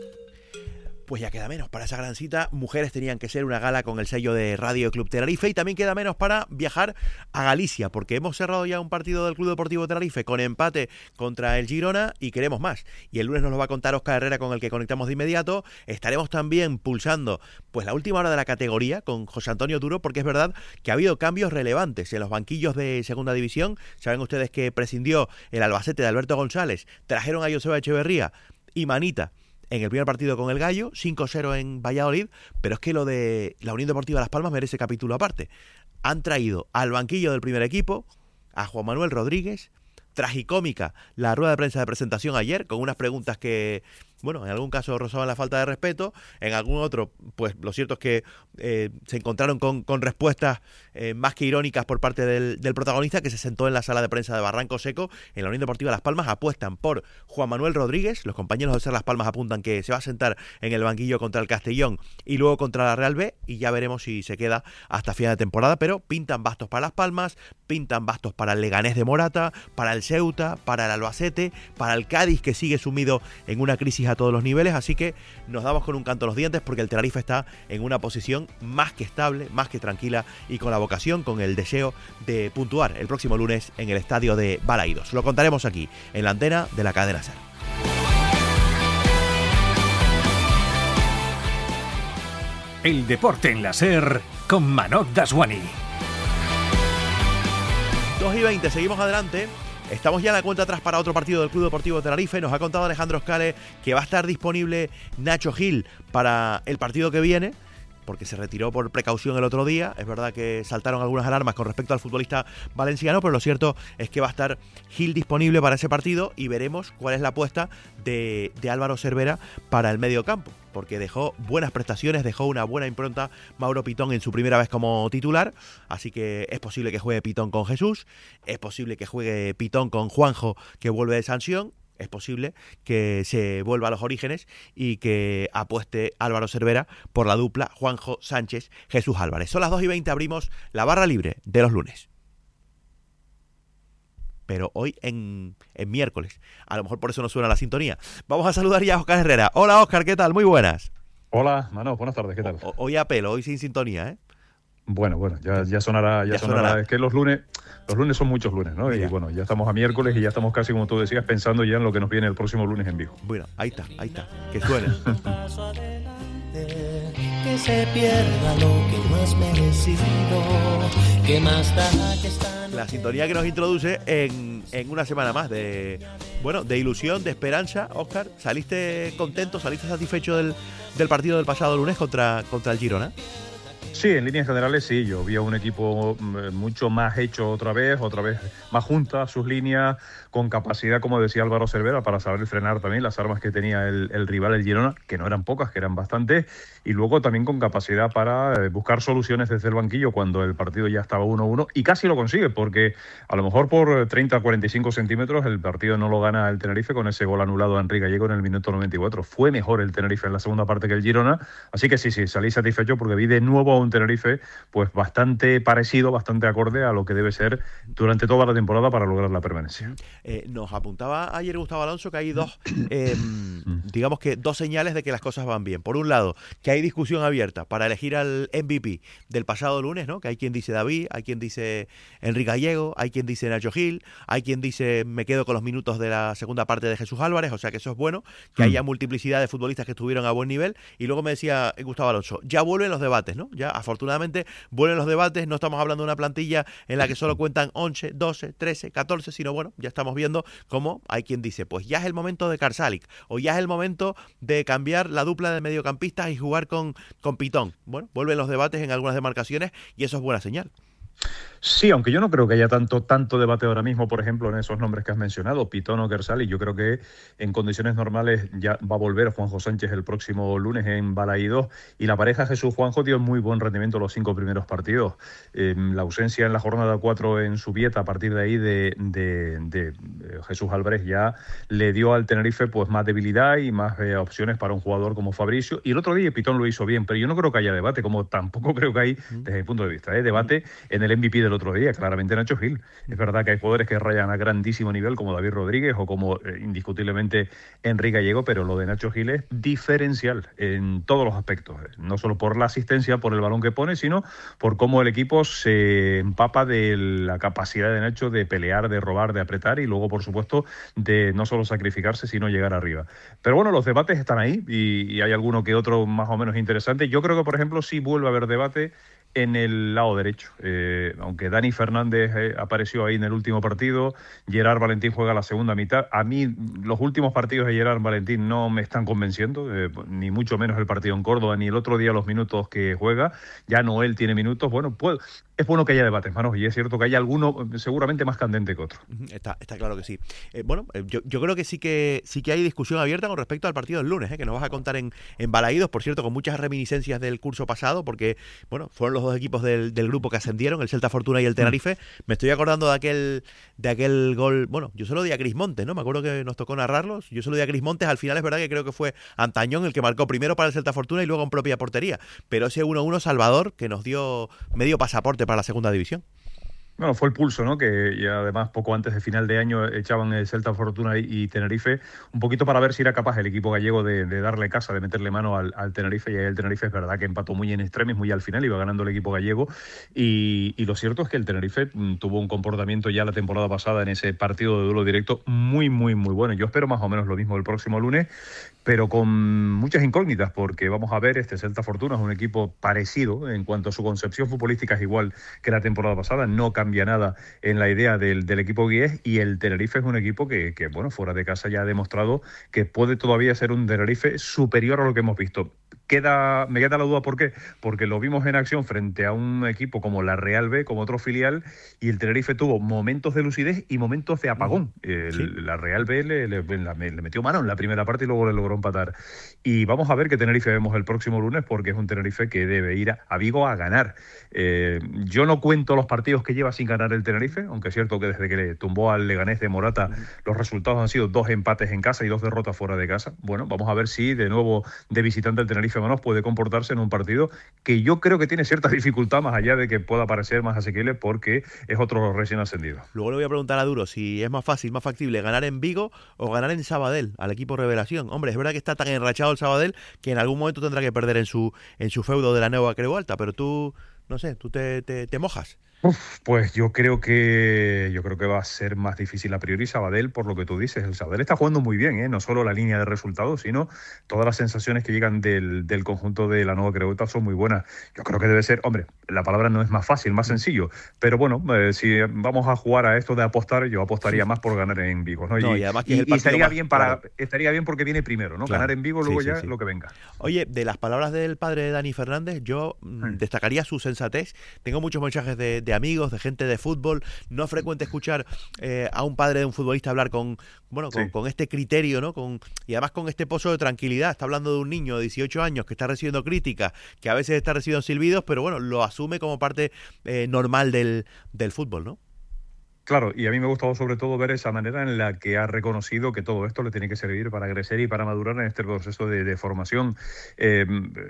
Pues ya queda menos para esa gran cita. Mujeres Tenían que Ser, una gala con el sello de Radio Club Tenerife, y también queda menos para viajar a Galicia, porque hemos cerrado ya un partido del Club Deportivo Tenerife con empate contra el Girona y queremos más. Y el lunes nos lo va a contar Óscar Herrera, con el que conectamos de inmediato. Estaremos también pulsando pues la última hora de la categoría con José Antonio Duro, porque es verdad que ha habido cambios relevantes en los banquillos de Segunda División. Saben ustedes que prescindió el Albacete de Alberto González, trajeron a Joseba Echeverría y Manita en el primer partido con el Gallo, cinco cero en Valladolid, pero es que lo de la Unión Deportiva Las Palmas merece capítulo aparte. Han traído al banquillo del primer equipo a Juan Manuel Rodríguez. Tragicómica la rueda de prensa de presentación ayer, con unas preguntas que, bueno, en algún caso rozaban la falta de respeto, en algún otro, pues lo cierto es que eh, se encontraron con, con respuestas eh, más que irónicas por parte del, del protagonista, que se sentó en la sala de prensa de Barranco Seco. En la Unión Deportiva Las Palmas apuestan por Juan Manuel Rodríguez. Los compañeros de Ser Las Palmas apuntan que se va a sentar en el banquillo contra el Castellón y luego contra la Real B, y ya veremos si se queda hasta final de temporada, pero pintan bastos para Las Palmas, pintan bastos para el Leganés de Morata, para el Ceuta, para el Albacete, para el Cádiz, que sigue sumido en una crisis a todos los niveles. Así que nos damos con un canto a los dientes, porque el Tenerife está en una posición más que estable, más que tranquila, y con la vocación, con el deseo de puntuar el próximo lunes en el estadio de Balaídos. Lo contaremos aquí en la antena de la cadena SER. El deporte en la SER con Manoj Daswani. dos y veinte, seguimos adelante. Estamos ya en la cuenta atrás para otro partido del Club Deportivo Tenerife. Nos ha contado Alejandro Scale que va a estar disponible Nacho Gil para el partido que viene, porque se retiró por precaución el otro día. Es verdad que saltaron algunas alarmas con respecto al futbolista valenciano, pero lo cierto es que va a estar Gil disponible para ese partido, y veremos cuál es la apuesta de, de Álvaro Cervera para el medio campo, porque dejó buenas prestaciones, dejó una buena impronta Mauro Pitón en su primera vez como titular, así que es posible que juegue Pitón con Jesús, es posible que juegue Pitón con Juanjo, que vuelve de sanción, es posible que se vuelva a los orígenes y que apueste Álvaro Cervera por la dupla Juanjo Sánchez, Jesús Álvarez. Son las dos y veinte, abrimos la barra libre de los lunes. Pero hoy en, en miércoles. A lo mejor por eso no suena la sintonía. Vamos a saludar ya a Óscar Herrera. Hola, Óscar, ¿qué tal? Muy buenas. Hola, Manoj, buenas tardes, ¿qué tal? O, hoy a pelo, hoy sin sintonía, ¿eh? Bueno, bueno, ya, ya sonará, ya, ya sonará. sonará. Es que los lunes, los lunes son muchos lunes, ¿no? Ya. Y bueno, ya estamos a miércoles y ya estamos casi, como tú decías, pensando ya en lo que nos viene el próximo lunes en vivo. Bueno, ahí está, ahí está, que suene. Que se pierda lo que no es merecido, que más da que están La sintonía que nos introduce en, en una semana más de, bueno, de ilusión, de esperanza. Óscar, ¿saliste contento, saliste satisfecho del, del partido del pasado lunes contra, contra el Girona? Sí, en líneas generales sí, yo vi a un equipo mucho más hecho otra vez, otra vez más junta sus líneas, con capacidad, como decía Álvaro Cervera, para saber frenar también las armas que tenía el, el rival, el Girona, que no eran pocas, que eran bastantes, y luego también con capacidad para buscar soluciones desde el banquillo cuando el partido ya estaba uno uno, y casi lo consigue, porque a lo mejor por treinta a cuarenta y cinco centímetros el partido no lo gana el Tenerife con ese gol anulado a Enrique Gallego en el minuto noventa y cuatro. Fue mejor el Tenerife en la segunda parte que el Girona, así que sí, sí, salí satisfecho porque vi de nuevo a un Tenerife pues bastante parecido, bastante acorde a lo que debe ser durante toda la temporada para lograr la permanencia. Eh, nos apuntaba ayer Gustavo Alonso que hay dos, eh, digamos que dos señales de que las cosas van bien. Por un lado, que hay discusión abierta para elegir al M V P del pasado lunes, ¿no? Que hay quien dice David, hay quien dice Enrique Gallego, hay quien dice Nacho Gil, hay quien dice me quedo con los minutos de la segunda parte de Jesús Álvarez, o sea que eso es bueno, que haya multiplicidad de futbolistas que estuvieron a buen nivel. Y luego me decía Gustavo Alonso, ya vuelven los debates, ¿no? Ya afortunadamente vuelven los debates, no estamos hablando de una plantilla en la que solo cuentan once, doce, trece, catorce, sino bueno, ya estamos viendo cómo hay quien dice, pues ya es el momento de Karsalic, o ya es el momento de cambiar la dupla de mediocampistas y jugar con, con Pitón. Bueno, vuelven los debates en algunas demarcaciones y eso es buena señal. Sí, aunque yo no creo que haya tanto tanto debate ahora mismo, por ejemplo, en esos nombres que has mencionado, Pitón o Karsalic. Yo creo que en condiciones normales ya va a volver Juanjo Sánchez el próximo lunes en Balaídos, y la pareja Jesús-Juanjo dio muy buen rendimiento los cinco primeros partidos. Eh, la ausencia en la jornada cuatro en Subieta, a partir de ahí de, de, de, de Jesús Álvarez, ya le dio al Tenerife pues más debilidad y más eh, opciones para un jugador como Fabricio. Y el otro día Pitón lo hizo bien, pero yo no creo que haya debate, como tampoco creo que hay, desde mi punto de vista, ¿eh? debate en el M V P del otro día, claramente Nacho Gil. Es verdad que hay jugadores que rayan a grandísimo nivel, como David Rodríguez o como eh, indiscutiblemente Enrique Gallego, pero lo de Nacho Gil es diferencial en todos los aspectos, no solo por la asistencia, por el balón que pone, sino por cómo el equipo se empapa de la capacidad de Nacho de pelear, de robar, de apretar, y luego, por supuesto, de no solo sacrificarse, sino llegar arriba. Pero bueno, los debates están ahí, y, y hay alguno que otro más o menos interesante. Yo creo que, por ejemplo, sí vuelve a haber debate en el lado derecho, eh, aunque Dani Fernández eh, apareció ahí en el último partido, Gerard Valentín juega la segunda mitad. A mí los últimos partidos de Gerard Valentín no me están convenciendo, eh, ni mucho menos el partido en Córdoba, ni el otro día los minutos que juega. Ya Noel tiene minutos. Bueno, pues es bueno que haya debates, Manos, y es cierto que hay alguno seguramente más candente que otro. Está, está claro que sí. Eh, bueno, eh, yo, yo creo que sí que sí que hay discusión abierta con respecto al partido del lunes, eh, que nos vas a contar en, en Balaídos, por cierto, con muchas reminiscencias del curso pasado, porque bueno, fueron los dos equipos del, del grupo que ascendieron, el Celta Fortuna y el Tenerife. Mm. Me estoy acordando de aquel de aquel gol, bueno, yo se lo di a Cris Montes, ¿no? Me acuerdo que nos tocó narrarlos, yo se lo di a Cris Montes. Al final es verdad que creo que fue Antañón el que marcó primero para el Celta Fortuna y luego en propia portería, pero ese uno uno Salvador que nos dio medio pasaporte para la segunda división. Bueno, fue el pulso, ¿no? Que ya además poco antes de final de año echaban el Celta Fortuna y, y Tenerife, un poquito para ver si era capaz el equipo gallego de, de darle casa, de meterle mano al, al Tenerife, y ahí el Tenerife es verdad que empató muy en extremis, muy al final, iba ganando el equipo gallego, y, y lo cierto es que el Tenerife tuvo un comportamiento ya la temporada pasada en ese partido de duelo directo muy, muy, muy bueno. Yo espero más o menos lo mismo el próximo lunes, pero con muchas incógnitas, porque vamos a ver, este Celta Fortuna es un equipo parecido en cuanto a su concepción futbolística, es igual que la temporada pasada, no cambia nada en la idea del, del equipo guiés, y el Tenerife es un equipo que, que, bueno, fuera de casa ya ha demostrado que puede todavía ser un Tenerife superior a lo que hemos visto. Queda, me queda la duda, ¿por qué? Porque lo vimos en acción frente a un equipo como la Real B, como otro filial, y el Tenerife tuvo momentos de lucidez y momentos de apagón. El, ¿sí? La Real B le, le, le, le metió mano en la primera parte y luego le logró empatar. Y vamos a ver qué Tenerife vemos el próximo lunes, porque es un Tenerife que debe ir a, a Vigo a ganar. Eh, yo no cuento los partidos que lleva sin ganar el Tenerife, aunque es cierto que desde que le tumbó al Leganés de Morata, uh-huh, los resultados han sido dos empates en casa y dos derrotas fuera de casa. Bueno, vamos a ver si de nuevo de visitante el Tenerife Manos puede comportarse en un partido que yo creo que tiene cierta dificultad, más allá de que pueda parecer más asequible, porque es otro recién ascendido. Luego le voy a preguntar a Duro si es más fácil, más factible ganar en Vigo o ganar en Sabadell al equipo Revelación. Hombre, es verdad que está tan enrachado el Sabadell que en algún momento tendrá que perder en su en su feudo de la Nueva Creu Alta, pero tú, no sé, tú te, te, te mojas. Uf, pues yo creo que yo creo que va a ser más difícil a priori Sabadell, por lo que tú dices. El Sabadell está jugando muy bien, ¿eh? No solo la línea de resultados, sino todas las sensaciones que llegan del, del conjunto de la Nueva Creueta son muy buenas. Yo creo que debe ser, hombre, la palabra no es más fácil, más sencillo, pero bueno, eh, si vamos a jugar a esto de apostar, yo apostaría sí. más por ganar en Vigo, ¿no? no y, y, además que y, es el y estaría más, bien para claro. estaría bien porque viene primero, ¿no? Claro. Ganar en Vigo, luego sí, sí, ya sí. lo que venga. Oye, de las palabras del padre de Dani Fernández, yo mm. destacaría su sensatez. Tengo muchos mensajes de, de amigos, de gente de fútbol. No es frecuente escuchar eh, a un padre de un futbolista hablar con bueno con, sí. con este criterio, ¿no? Con, y además con este pozo de tranquilidad. Está hablando de un niño de dieciocho años que está recibiendo críticas, que a veces está recibiendo silbidos, pero bueno, lo asume como parte eh, normal del, del fútbol, ¿no? Claro, y a mí me ha gustado sobre todo ver esa manera en la que ha reconocido que todo esto le tiene que servir para crecer y para madurar en este proceso de, de formación. Eh,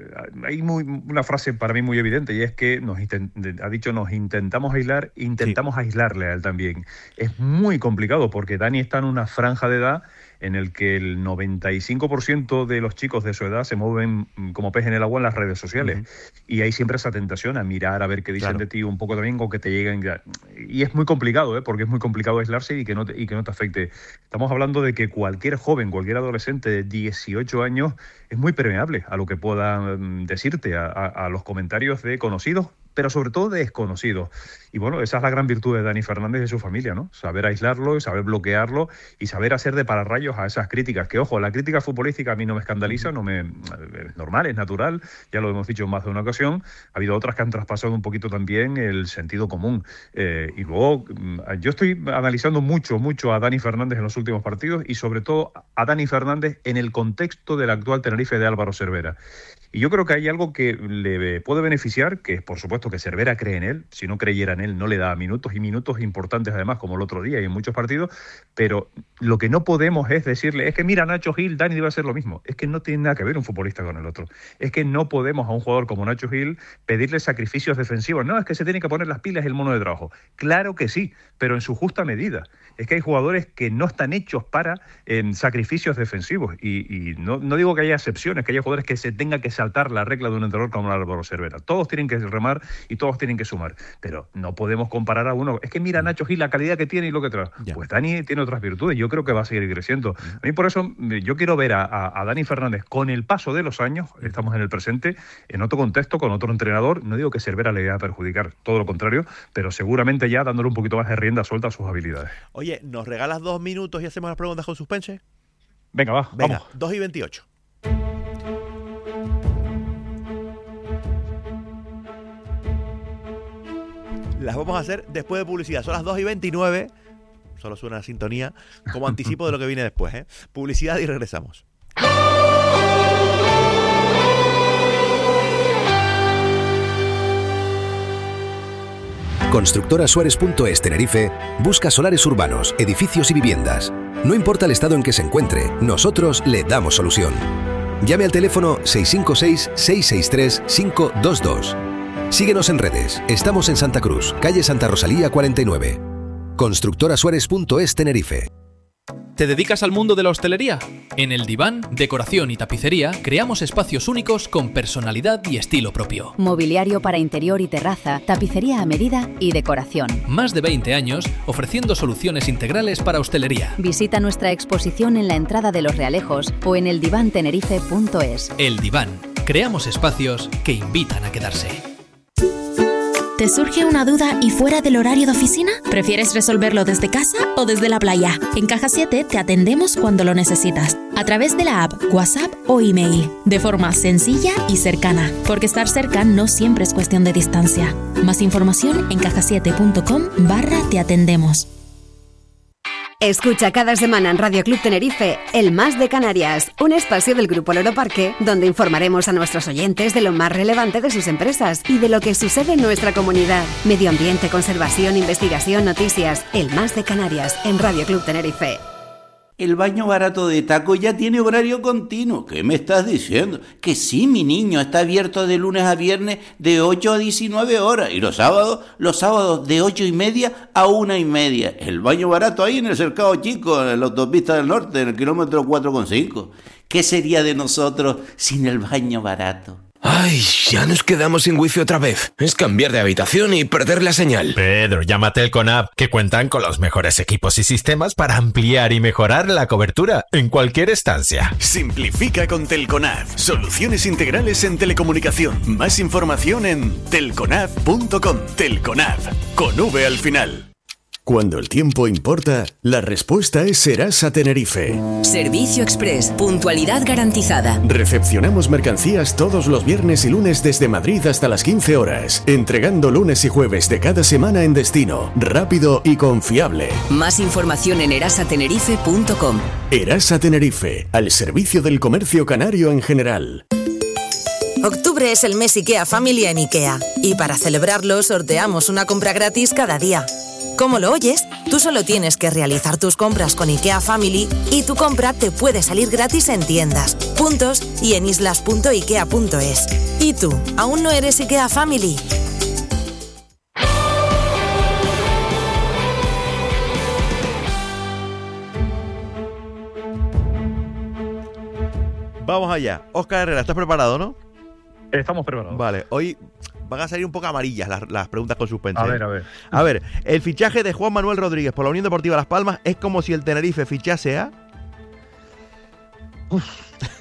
hay muy, una frase para mí muy evidente y es que nos intent, ha dicho nos intentamos aislar, intentamos sí. aislarle a él también. Es muy complicado porque Dani está en una franja de edad en el que el noventa y cinco por ciento de los chicos de su edad se mueven como pez en el agua en las redes sociales. Uh-huh. Y hay siempre esa tentación a mirar, a ver qué dicen claro. de ti, un poco también con que te lleguen. Y es muy complicado, ¿eh? Porque es muy complicado aislarse y que, no te, y que no te afecte. Estamos hablando de que cualquier joven, cualquier adolescente de dieciocho años es muy permeable a lo que puedan decirte, a, a, a los comentarios de conocidos, pero sobre todo de desconocidos. Y bueno, esa es la gran virtud de Dani Fernández y de su familia, ¿no? Saber aislarlo, saber bloquearlo y saber hacer de pararrayos a esas críticas. Que, ojo, la crítica futbolística a mí no me escandaliza, no me es normal, es natural, ya lo hemos dicho en más de una ocasión. Ha habido otras que han traspasado un poquito también el sentido común. Eh, y luego, yo estoy analizando mucho, mucho a Dani Fernández en los últimos partidos y sobre todo a Dani Fernández en el contexto del actual Tenerife de Álvaro Cervera. Y yo creo que hay algo que le puede beneficiar, que es por supuesto que Cervera cree en él. Si no creyera en él, no le da minutos y minutos importantes además, como el otro día y en muchos partidos, pero lo que no podemos es decirle, es que mira, Nacho Gil, Dani debe hacer lo mismo. Es que no tiene nada que ver un futbolista con el otro. Es que no podemos a un jugador como Nacho Gil pedirle sacrificios defensivos. No, es que se tiene que poner las pilas el mono de trabajo. Claro que sí, pero en su justa medida. Es que hay jugadores que no están hechos para eh, sacrificios defensivos y, y no, no digo que haya excepciones, que haya jugadores que se tengan que saltar la regla de un entrenador como Álvaro Cervera. Todos tienen que remar y todos tienen que sumar, pero no podemos comparar a uno. Es que mira Nacho Gil la calidad que tiene y lo que trae. Ya. Pues Dani tiene otras virtudes, yo creo que va a seguir creciendo. A mí por eso yo quiero ver a, a, a Dani Fernández con el paso de los años, estamos en el presente, en otro contexto, con otro entrenador. No digo que Cervera le vaya a perjudicar, todo lo contrario, pero seguramente ya dándole un poquito más de rienda suelta a sus habilidades. Oye, ¿nos regalas dos minutos y hacemos las preguntas con suspense? Venga, va, Venga, vamos. dos y veintiocho. Las vamos a hacer después de publicidad. Son las dos y veintinueve. Solo suena la sintonía como anticipo de lo que viene después, ¿eh? Publicidad y regresamos. Constructora Suárez punto es Tenerife busca solares urbanos, edificios y viviendas. No importa el estado en que se encuentre, nosotros le damos solución. Llame al teléfono seis cinco seis, seis seis tres, cinco dos dos. Síguenos en redes. Estamos en Santa Cruz, calle Santa Rosalía cuarenta y nueve. Constructora Suárez punto es Tenerife. ¿Te dedicas al mundo de la hostelería? En El Diván, Decoración y Tapicería creamos espacios únicos con personalidad y estilo propio. Mobiliario para interior y terraza, tapicería a medida y decoración. Más de veinte años ofreciendo soluciones integrales para hostelería. Visita nuestra exposición en la entrada de Los Realejos o en el diván tenerife punto es. El Diván. Creamos espacios que invitan a quedarse. ¿Te surge una duda y fuera del horario de oficina? ¿Prefieres resolverlo desde casa o desde la playa? En Caja siete te atendemos cuando lo necesitas, a través de la app, WhatsApp o email, de forma sencilla y cercana, porque estar cerca no siempre es cuestión de distancia. Más información en caja siete punto com barra te atendemos. Escucha cada semana en Radio Club Tenerife El Más de Canarias, un espacio del Grupo Loro Parque donde informaremos a nuestros oyentes de lo más relevante de sus empresas y de lo que sucede en nuestra comunidad. Medio ambiente, conservación, investigación, noticias. El Más de Canarias en Radio Club Tenerife. El baño barato de Taco ya tiene horario continuo. ¿Qué me estás diciendo? Que sí, mi niño, está abierto de lunes a viernes de ocho a diecinueve horas. Y los sábados, los sábados de ocho y media a una y media. El baño barato ahí en el Cercado Chico, en la autopista del norte, en el kilómetro cuatro coma cinco. ¿Qué sería de nosotros sin el baño barato? Ay, ya nos quedamos sin wifi otra vez. Es cambiar de habitación y perder la señal. Pedro, llama a Telconab, que cuentan con los mejores equipos y sistemas para ampliar y mejorar la cobertura en cualquier estancia. Simplifica con Telconab. Soluciones integrales en telecomunicación. Más información en telconab punto com. Telconab, con V al final. Cuando el tiempo importa, la respuesta es Serasa Tenerife. Servicio Express, puntualidad garantizada. Recepcionamos mercancías todos los viernes y lunes desde Madrid hasta las quince horas, entregando lunes y jueves de cada semana en destino, rápido y confiable. Más información en erasa tenerife punto com. Erasa Tenerife, al servicio del comercio canario en general. Octubre es el mes IKEA Family en IKEA, y para celebrarlo sorteamos una compra gratis cada día. ¿Cómo lo oyes? Tú solo tienes que realizar tus compras con IKEA Family y tu compra te puede salir gratis en tiendas, puntos y en islas punto ikea punto es. ¿Y tú, aún no eres IKEA Family? Vamos allá. Óscar Herrera, ¿estás preparado, no? Estamos preparados. Vale, hoy van a salir un poco amarillas las, las preguntas con suspense. A ver, a ver. A ver, el fichaje de Juan Manuel Rodríguez por la Unión Deportiva Las Palmas es como si el Tenerife fichase a... Uf.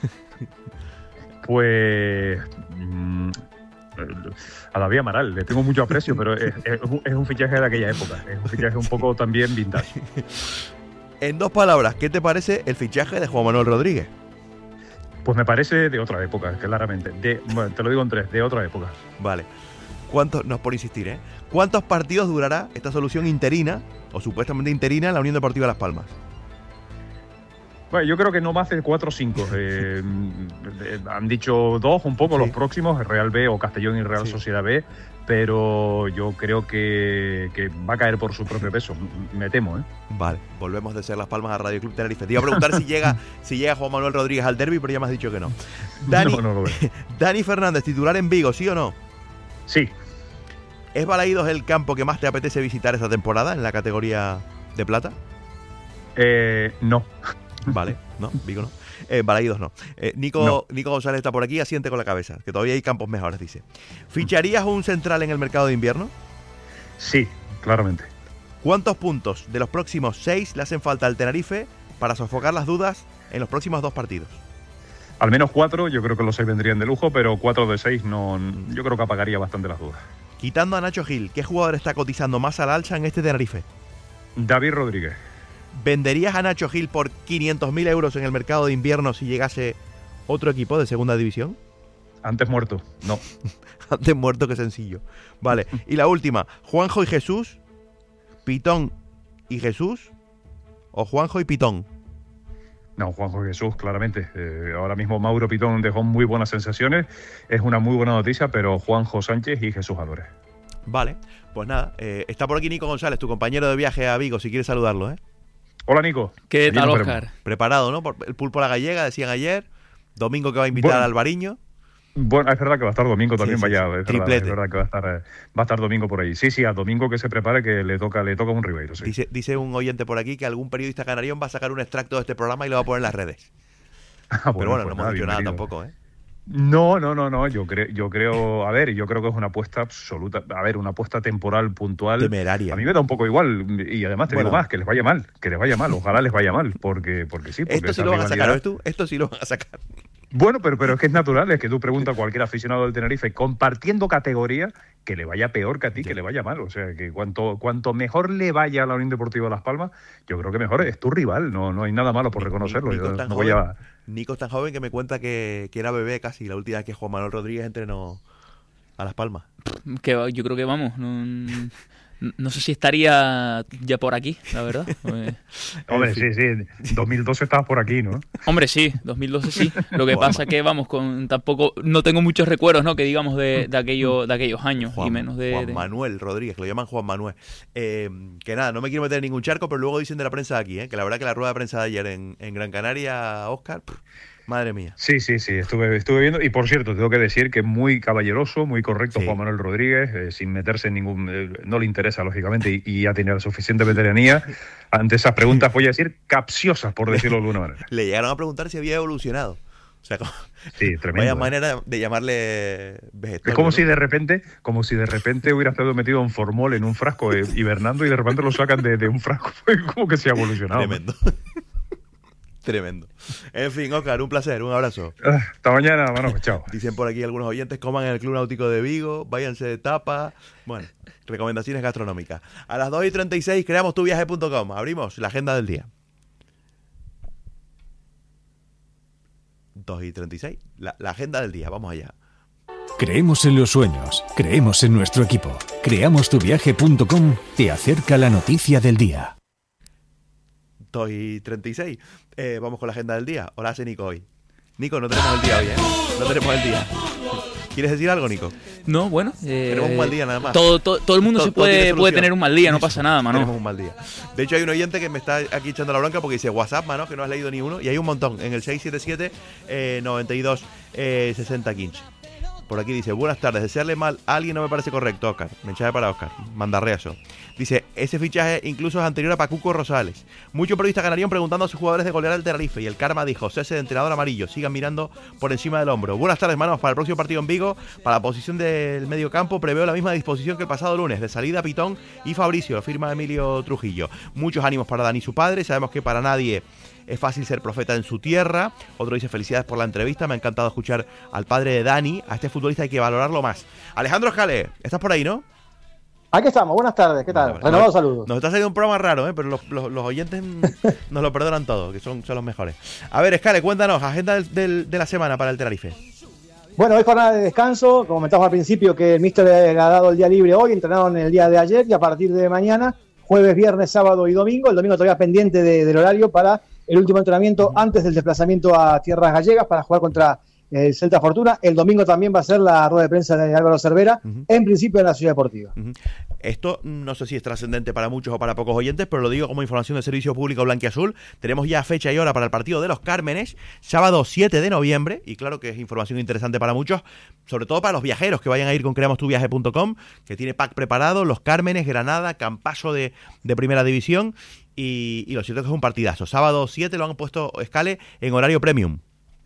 Pues... Mmm, a David Amaral, le tengo mucho aprecio, pero es, es, es un fichaje de aquella época. Es un fichaje un poco también vintage. En dos palabras, ¿qué te parece el fichaje de Juan Manuel Rodríguez? Pues me parece de otra época, claramente. De, bueno, te lo digo en tres, de otra época. Vale. ¿Cuántos, no es por insistir, ¿eh? ¿Cuántos partidos durará esta solución interina, o supuestamente interina, en la Unión Deportiva Las Palmas? Bueno, yo creo que no más de cuatro o cinco. Eh, eh, han dicho dos, un poco, sí. Los próximos, Real B o Castellón y Real sí. Sociedad B, pero yo creo que, que va a caer por su propio peso, me temo, ¿eh? Vale, volvemos de ser Las Palmas a Radio Club Tenerife. Te iba a preguntar si llega si llega Juan Manuel Rodríguez al derbi, pero ya me has dicho que no. Dani, no, no lo veo. Dani Fernández, titular en Vigo, ¿sí o no? Sí. ¿Es Balaídos el campo que más te apetece visitar esta temporada en la categoría de plata? Eh, no. Vale, no, Vigo no. Eh, Balaídos no. Eh, Nico, no. Nico González está por aquí, asiente con la cabeza, que todavía hay campos mejores, dice. ¿Ficharías un central en el mercado de invierno? Sí, claramente. ¿Cuántos puntos de los próximos seis le hacen falta al Tenerife para sofocar las dudas en los próximos dos partidos? Al menos cuatro, yo creo que los seis vendrían de lujo, pero cuatro de seis no, yo creo que apagaría bastante las dudas. Quitando a Nacho Gil, ¿qué jugador está cotizando más al alza en este Tenerife? David Rodríguez. ¿Venderías a Nacho Gil por quinientos mil euros en el mercado de invierno si llegase otro equipo de segunda división? Antes muerto, no. Antes muerto que sencillo. Vale, y la última, ¿Juanjo y Jesús? ¿Pitón y Jesús? ¿O Juanjo y Pitón? No, Juanjo y Jesús, claramente. Eh, ahora mismo Mauro Pitón dejó muy buenas sensaciones, es una muy buena noticia, pero Juanjo Sánchez y Jesús Adores. Vale, pues nada, eh, está por aquí Nico González, tu compañero de viaje a Vigo, si quieres saludarlo, ¿eh? Hola, Nico. ¿Qué tal, Óscar? Preparado, ¿no? Por el pulpo a la gallega, decían ayer. Domingo que va a invitar bueno, al Albariño. Bueno, es verdad que va a estar Domingo también, sí, sí, vaya, es verdad, es verdad que va a estar va a estar Domingo por ahí. Sí, sí, a Domingo que se prepare, que le toca le toca un Ribeiro. Sí. Dice, dice un oyente por aquí que algún periodista canarión va a sacar un extracto de este programa y lo va a poner en las redes. Ah, bueno, pero bueno, pues no hemos dicho nada tampoco, ¿eh? No, no, no, no. Yo creo, yo creo, a ver, yo creo que es una apuesta absoluta, a ver, una apuesta temporal, puntual. Temeraria. A mí me da un poco igual y además te bueno, digo más, que les vaya mal, que les vaya mal, ojalá les vaya mal, porque, porque sí. Porque esto sí lo van a sacar, ¿ves tú? Esto sí lo van a sacar. Bueno, pero, pero es que es natural, es que tú preguntas a cualquier aficionado del Tenerife compartiendo categoría que le vaya peor que a ti, sí. que le vaya mal. O sea, que cuanto, cuanto mejor le vaya a la Unión Deportiva Las Palmas, yo creo que mejor es tu rival, no, no hay nada malo por reconocerlo. Nico, yo, es tan no joven, voy a... Nico es tan joven que me cuenta que, que era bebé casi la última vez que Juan Manuel Rodríguez entrenó a Las Palmas. Que yo creo que vamos, no... No sé si estaría ya por aquí, la verdad. Hombre, sí, sí. dos mil doce estabas por aquí, ¿no? Hombre, sí, dos mil doce sí. Lo que pasa es que, vamos, con tampoco no tengo muchos recuerdos, ¿no? Que digamos de, de, aquello, de aquellos años Juan, y menos de... Juan de... Manuel Rodríguez, que lo llaman Juan Manuel. Eh, que nada, no me quiero meter en ningún charco, pero luego dicen de la prensa de aquí, ¿eh? Que la verdad que la rueda de prensa de ayer en, en Gran Canaria, Óscar... Madre mía. Sí, sí, sí, estuve, estuve viendo. Y por cierto, tengo que decir que muy caballeroso, muy correcto, sí. Juan Manuel Rodríguez, eh, sin meterse en ningún... Eh, no le interesa, lógicamente, y, y ya tenía la suficiente veteranía. Ante esas preguntas, voy a decir, capciosas, por decirlo de alguna manera. Le llegaron a preguntar si había evolucionado. O sea, como, sí, tremendo. vaya ¿eh? manera de llamarle vegetal. Es como ¿no? si de repente, como si de repente hubiera estado metido en formol en un frasco eh, hibernando y de repente lo sacan de, de un frasco. Como que se ha evolucionado. Tremendo. Tremendo. En fin, Óscar, un placer, un abrazo. Hasta mañana, bueno, pues chao. Dicen por aquí algunos oyentes, coman en el Club Náutico de Vigo, váyanse de tapa. Bueno, recomendaciones gastronómicas. A las dos y treinta y seis creamos tu viaje punto com. Abrimos la agenda del día. dos y treinta y seis, la, la agenda del día, vamos allá. Creemos en los sueños, creemos en nuestro equipo. creamos tu viaje punto com te acerca la noticia del día. dos y treinta y seis, eh, vamos con la agenda del día. Hola, hace Nico hoy. Nico, no tenemos el día hoy, ¿eh? No tenemos el día. ¿Quieres decir algo, Nico? No, bueno. Eh, tenemos un mal día nada más. Todo, todo, todo el mundo todo, se puede, puede tener un mal día, no Eso, pasa nada, mano. Tenemos un mal día. De hecho, hay un oyente que me está aquí echando la bronca porque dice WhatsApp, mano, que no has leído ni uno. Y hay un montón en el seis siete siete, noventa y dos, sesenta, quince. Por aquí dice, buenas tardes, desearle mal a alguien no me parece correcto, Óscar. Mensaje para Óscar, mandarreazo. Dice, ese fichaje incluso es anterior a Pacuco Rosales. Muchos periodistas ganarían preguntando a sus jugadores de golear al Tenerife y el karma dijo, cese de entrenador amarillo, sigan mirando por encima del hombro. Buenas tardes, hermanos, para el próximo partido en Vigo, para la posición del medio campo, preveo la misma disposición que el pasado lunes, de salida Pitón y Fabricio, firma Emilio Trujillo. Muchos ánimos para Dani y su padre, sabemos que para nadie es fácil ser profeta en su tierra. Otro dice, felicidades por la entrevista, me ha encantado escuchar al padre de Dani, a este futbolista hay que valorarlo más. Alejandro Escalé, estás por ahí, ¿no? Aquí estamos, buenas tardes, ¿qué tal? Renovados saludos. Nos está saliendo un programa raro, ¿eh? Pero los, los, los oyentes nos lo perdonan todo, que son, son los mejores. A ver, Escale, cuéntanos, agenda del, del, de la semana para el Tenerife. Bueno, hoy jornada de descanso, como comentamos al principio que el míster le ha dado el día libre hoy, entrenaron el día de ayer y a partir de mañana, jueves, viernes, sábado y domingo, el domingo todavía pendiente de, del horario para el último entrenamiento uh-huh. antes del desplazamiento a tierras gallegas para jugar contra el Celta Fortuna. El domingo también va a ser la rueda de prensa de Álvaro Cervera, uh-huh. en principio en la Ciudad Deportiva. Uh-huh. Esto no sé si es trascendente para muchos o para pocos oyentes, pero lo digo como información de Servicio Público Blanquiazul. Tenemos ya fecha y hora para el partido de los Cármenes, sábado siete de noviembre, y claro que es información interesante para muchos, sobre todo para los viajeros que vayan a ir con creamos tu viaje punto com, que tiene pack preparado, los Cármenes, Granada, Campaso de, de Primera División, y, y lo cierto es que es un partidazo. Sábado siete lo han puesto, Escale, en horario premium.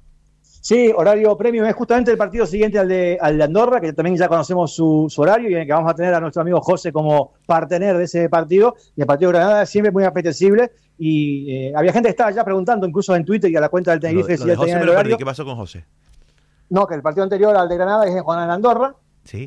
Sí, horario premium, es justamente el partido siguiente al de, al de Andorra, que también ya conocemos su, su horario y en el que vamos a tener a nuestro amigo José como partener de ese partido. Y el partido de Granada es siempre muy apetecible y eh, había gente que estaba ya preguntando, incluso en Twitter y a la cuenta del Tenerife, si ya tenía el horario. ¿Qué pasó con José? No, que el partido anterior al de Granada es en Juan en Andorra. Sí.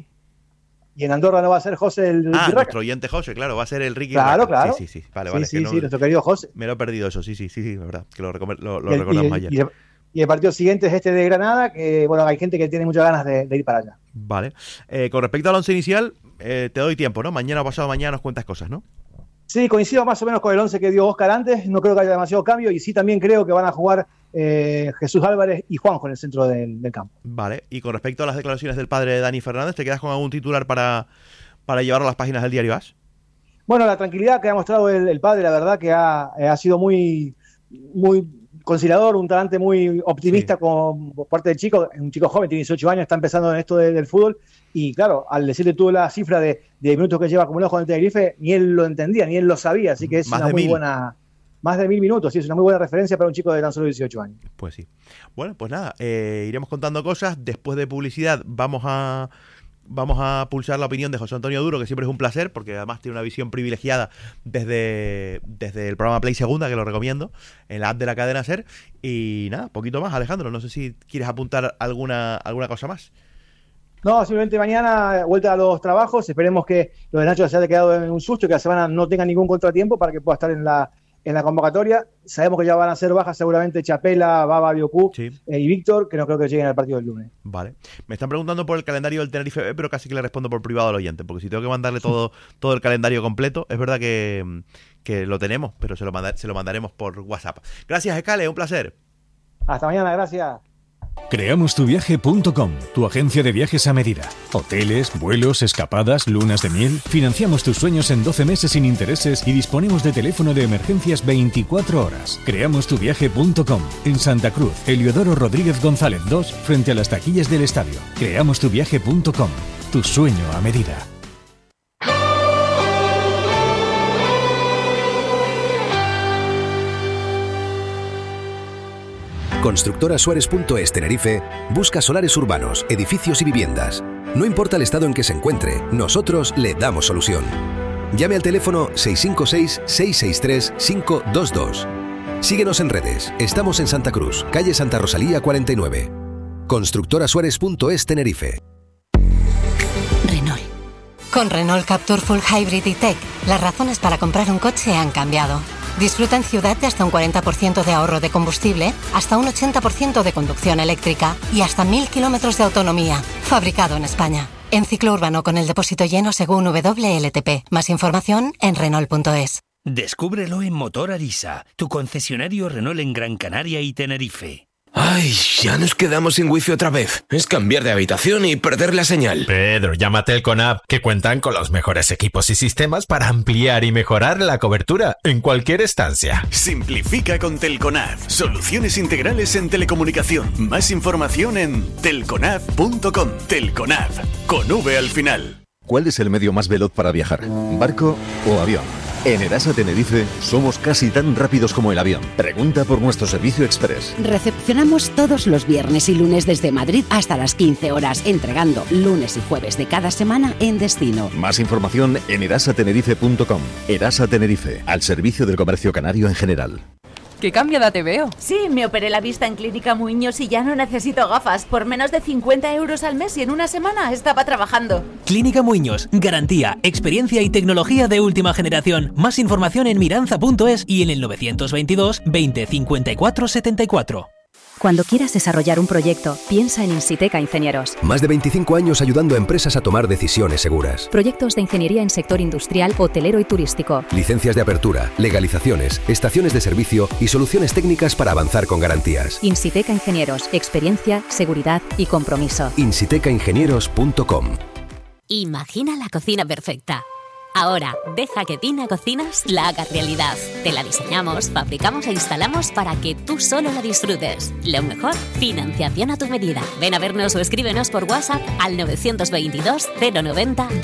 Y en Andorra no va a ser José el Ah, Ricky nuestro oyente José, claro, va a ser el Ricky Claro, Raca. claro. Sí, sí, sí. Vale, sí, vale. Sí, que no, sí, nuestro querido José. Me lo he perdido eso, sí, sí, sí, sí, es verdad. Que lo, lo, lo y el, recordamos y el, ayer. Y el, y el partido siguiente es este de Granada, que bueno, hay gente que tiene muchas ganas de, de ir para allá. Vale. Eh, con respecto al once inicial, eh, te doy tiempo, ¿no? Mañana o pasado mañana nos cuentas cosas, ¿no? Sí, coincido más o menos con el once que dio Óscar antes, no creo que haya demasiado cambio y sí también creo que van a jugar eh, Jesús Álvarez y Juanjo en el centro del, del campo. Vale, y con respecto a las declaraciones del padre de Dani Fernández, ¿te quedas con algún titular para, para llevarlo a las páginas del diario AS? Bueno, la tranquilidad que ha mostrado el, el padre, la verdad que ha, ha sido muy, muy conciliador, un talante muy optimista sí. con, por parte del chico, un chico joven, tiene dieciocho años, está empezando en esto de, del fútbol y claro, al decirle tú la cifra de, de minutos que lleva acumulados con el Tenerife, ni él lo entendía, ni él lo sabía, así que es más una muy mil. buena, más de mil minutos, sí, es una muy buena referencia para un chico de tan solo dieciocho años. Pues sí. Bueno, pues nada, eh, iremos contando cosas, después de publicidad vamos a... Vamos a pulsar la opinión de José Antonio Duro, que siempre es un placer, porque además tiene una visión privilegiada desde, desde el programa Play Segunda, que lo recomiendo, en la app de la cadena SER. Y nada, poquito más, Alejandro. No sé si quieres apuntar alguna, alguna cosa más. No, simplemente mañana vuelta a los trabajos. Esperemos que lo de Nacho se haya quedado en un susto y que la semana no tenga ningún contratiempo para que pueda estar en la en la convocatoria. Sabemos que ya van a ser bajas seguramente Chapela, Baba, Biocú sí. eh, y Víctor, que no creo que lleguen al partido del lunes. Vale. Me están preguntando por el calendario del Tenerife, pero casi que le respondo por privado al oyente, porque si tengo que mandarle todo, todo el calendario completo, es verdad que, que lo tenemos, pero se lo, manda, se lo mandaremos por WhatsApp. Gracias, Escale, un placer. Hasta mañana, gracias. creamos tu viaje punto com, tu agencia de viajes a medida. Hoteles, vuelos, escapadas, lunas de miel. Financiamos tus sueños en doce meses sin intereses y disponemos de teléfono de emergencias veinticuatro horas. creamos tu viaje punto com, en Santa Cruz, Heliodoro Rodríguez González dos, frente a las taquillas del estadio. creamos tu viaje punto com, tu sueño a medida. Constructora Suárez punto es Tenerife busca solares urbanos, edificios y viviendas. No importa el estado en que se encuentre, nosotros le damos solución. Llame al teléfono seis cinco seis, seis seis tres, cinco dos dos. Síguenos en redes. Estamos en Santa Cruz, calle Santa Rosalía cuarenta y nueve. Constructora Suárez punto es Tenerife. Renault. Con Renault Captur Full Hybrid y Tech, las razones para comprar un coche han cambiado. Disfruta en ciudad de hasta un cuarenta por ciento de ahorro de combustible, hasta un ochenta por ciento de conducción eléctrica y hasta mil kilómetros de autonomía. Fabricado en España. En ciclo urbano con el depósito lleno según W L T P. Más información en Renault punto es. Descúbrelo en Motor Arisa, tu concesionario Renault en Gran Canaria y Tenerife. Ay, ya nos quedamos sin wifi otra vez. Es cambiar de habitación y perder la señal. Pedro, llama a Telconab, que cuentan con los mejores equipos y sistemas para ampliar y mejorar la cobertura en cualquier estancia. Simplifica con Telconab. Soluciones integrales en telecomunicación. Más información en telconab punto com. Telconab, con V al final. ¿Cuál es el medio más veloz para viajar? ¿Barco o avión? En Erasa Tenerife somos casi tan rápidos como el avión. Pregunta por nuestro servicio express. Recepcionamos todos los viernes y lunes desde Madrid hasta las quince horas, entregando lunes y jueves de cada semana en destino. Más información en erasa tenerife punto com. Erasa Tenerife, al servicio del comercio canario en general. ¡Qué cambiada te veo! Sí, me operé la vista en Clínica Muiños y ya no necesito gafas. Por menos de cincuenta euros al mes y en una semana estaba trabajando. Clínica Muiños, garantía, experiencia y tecnología de última generación. Más información en miranza punto es y en el novecientos veintidós, veinte, cincuenta y cuatro, setenta y cuatro. Cuando quieras desarrollar un proyecto, piensa en Insiteca Ingenieros. Más de veinticinco años ayudando a empresas a tomar decisiones seguras. Proyectos de ingeniería en sector industrial, hotelero y turístico. Licencias de apertura, legalizaciones, estaciones de servicio y soluciones técnicas para avanzar con garantías. Insiteca Ingenieros, experiencia, seguridad y compromiso. insiteca ingenieros punto com. Imagina la cocina perfecta. Ahora, deja que Tina Cocinas la haga realidad. Te la diseñamos, fabricamos e instalamos para que tú solo la disfrutes. Lo mejor, financiación a tu medida. Ven a vernos o escríbenos por WhatsApp al novecientos veintidós, cero noventa,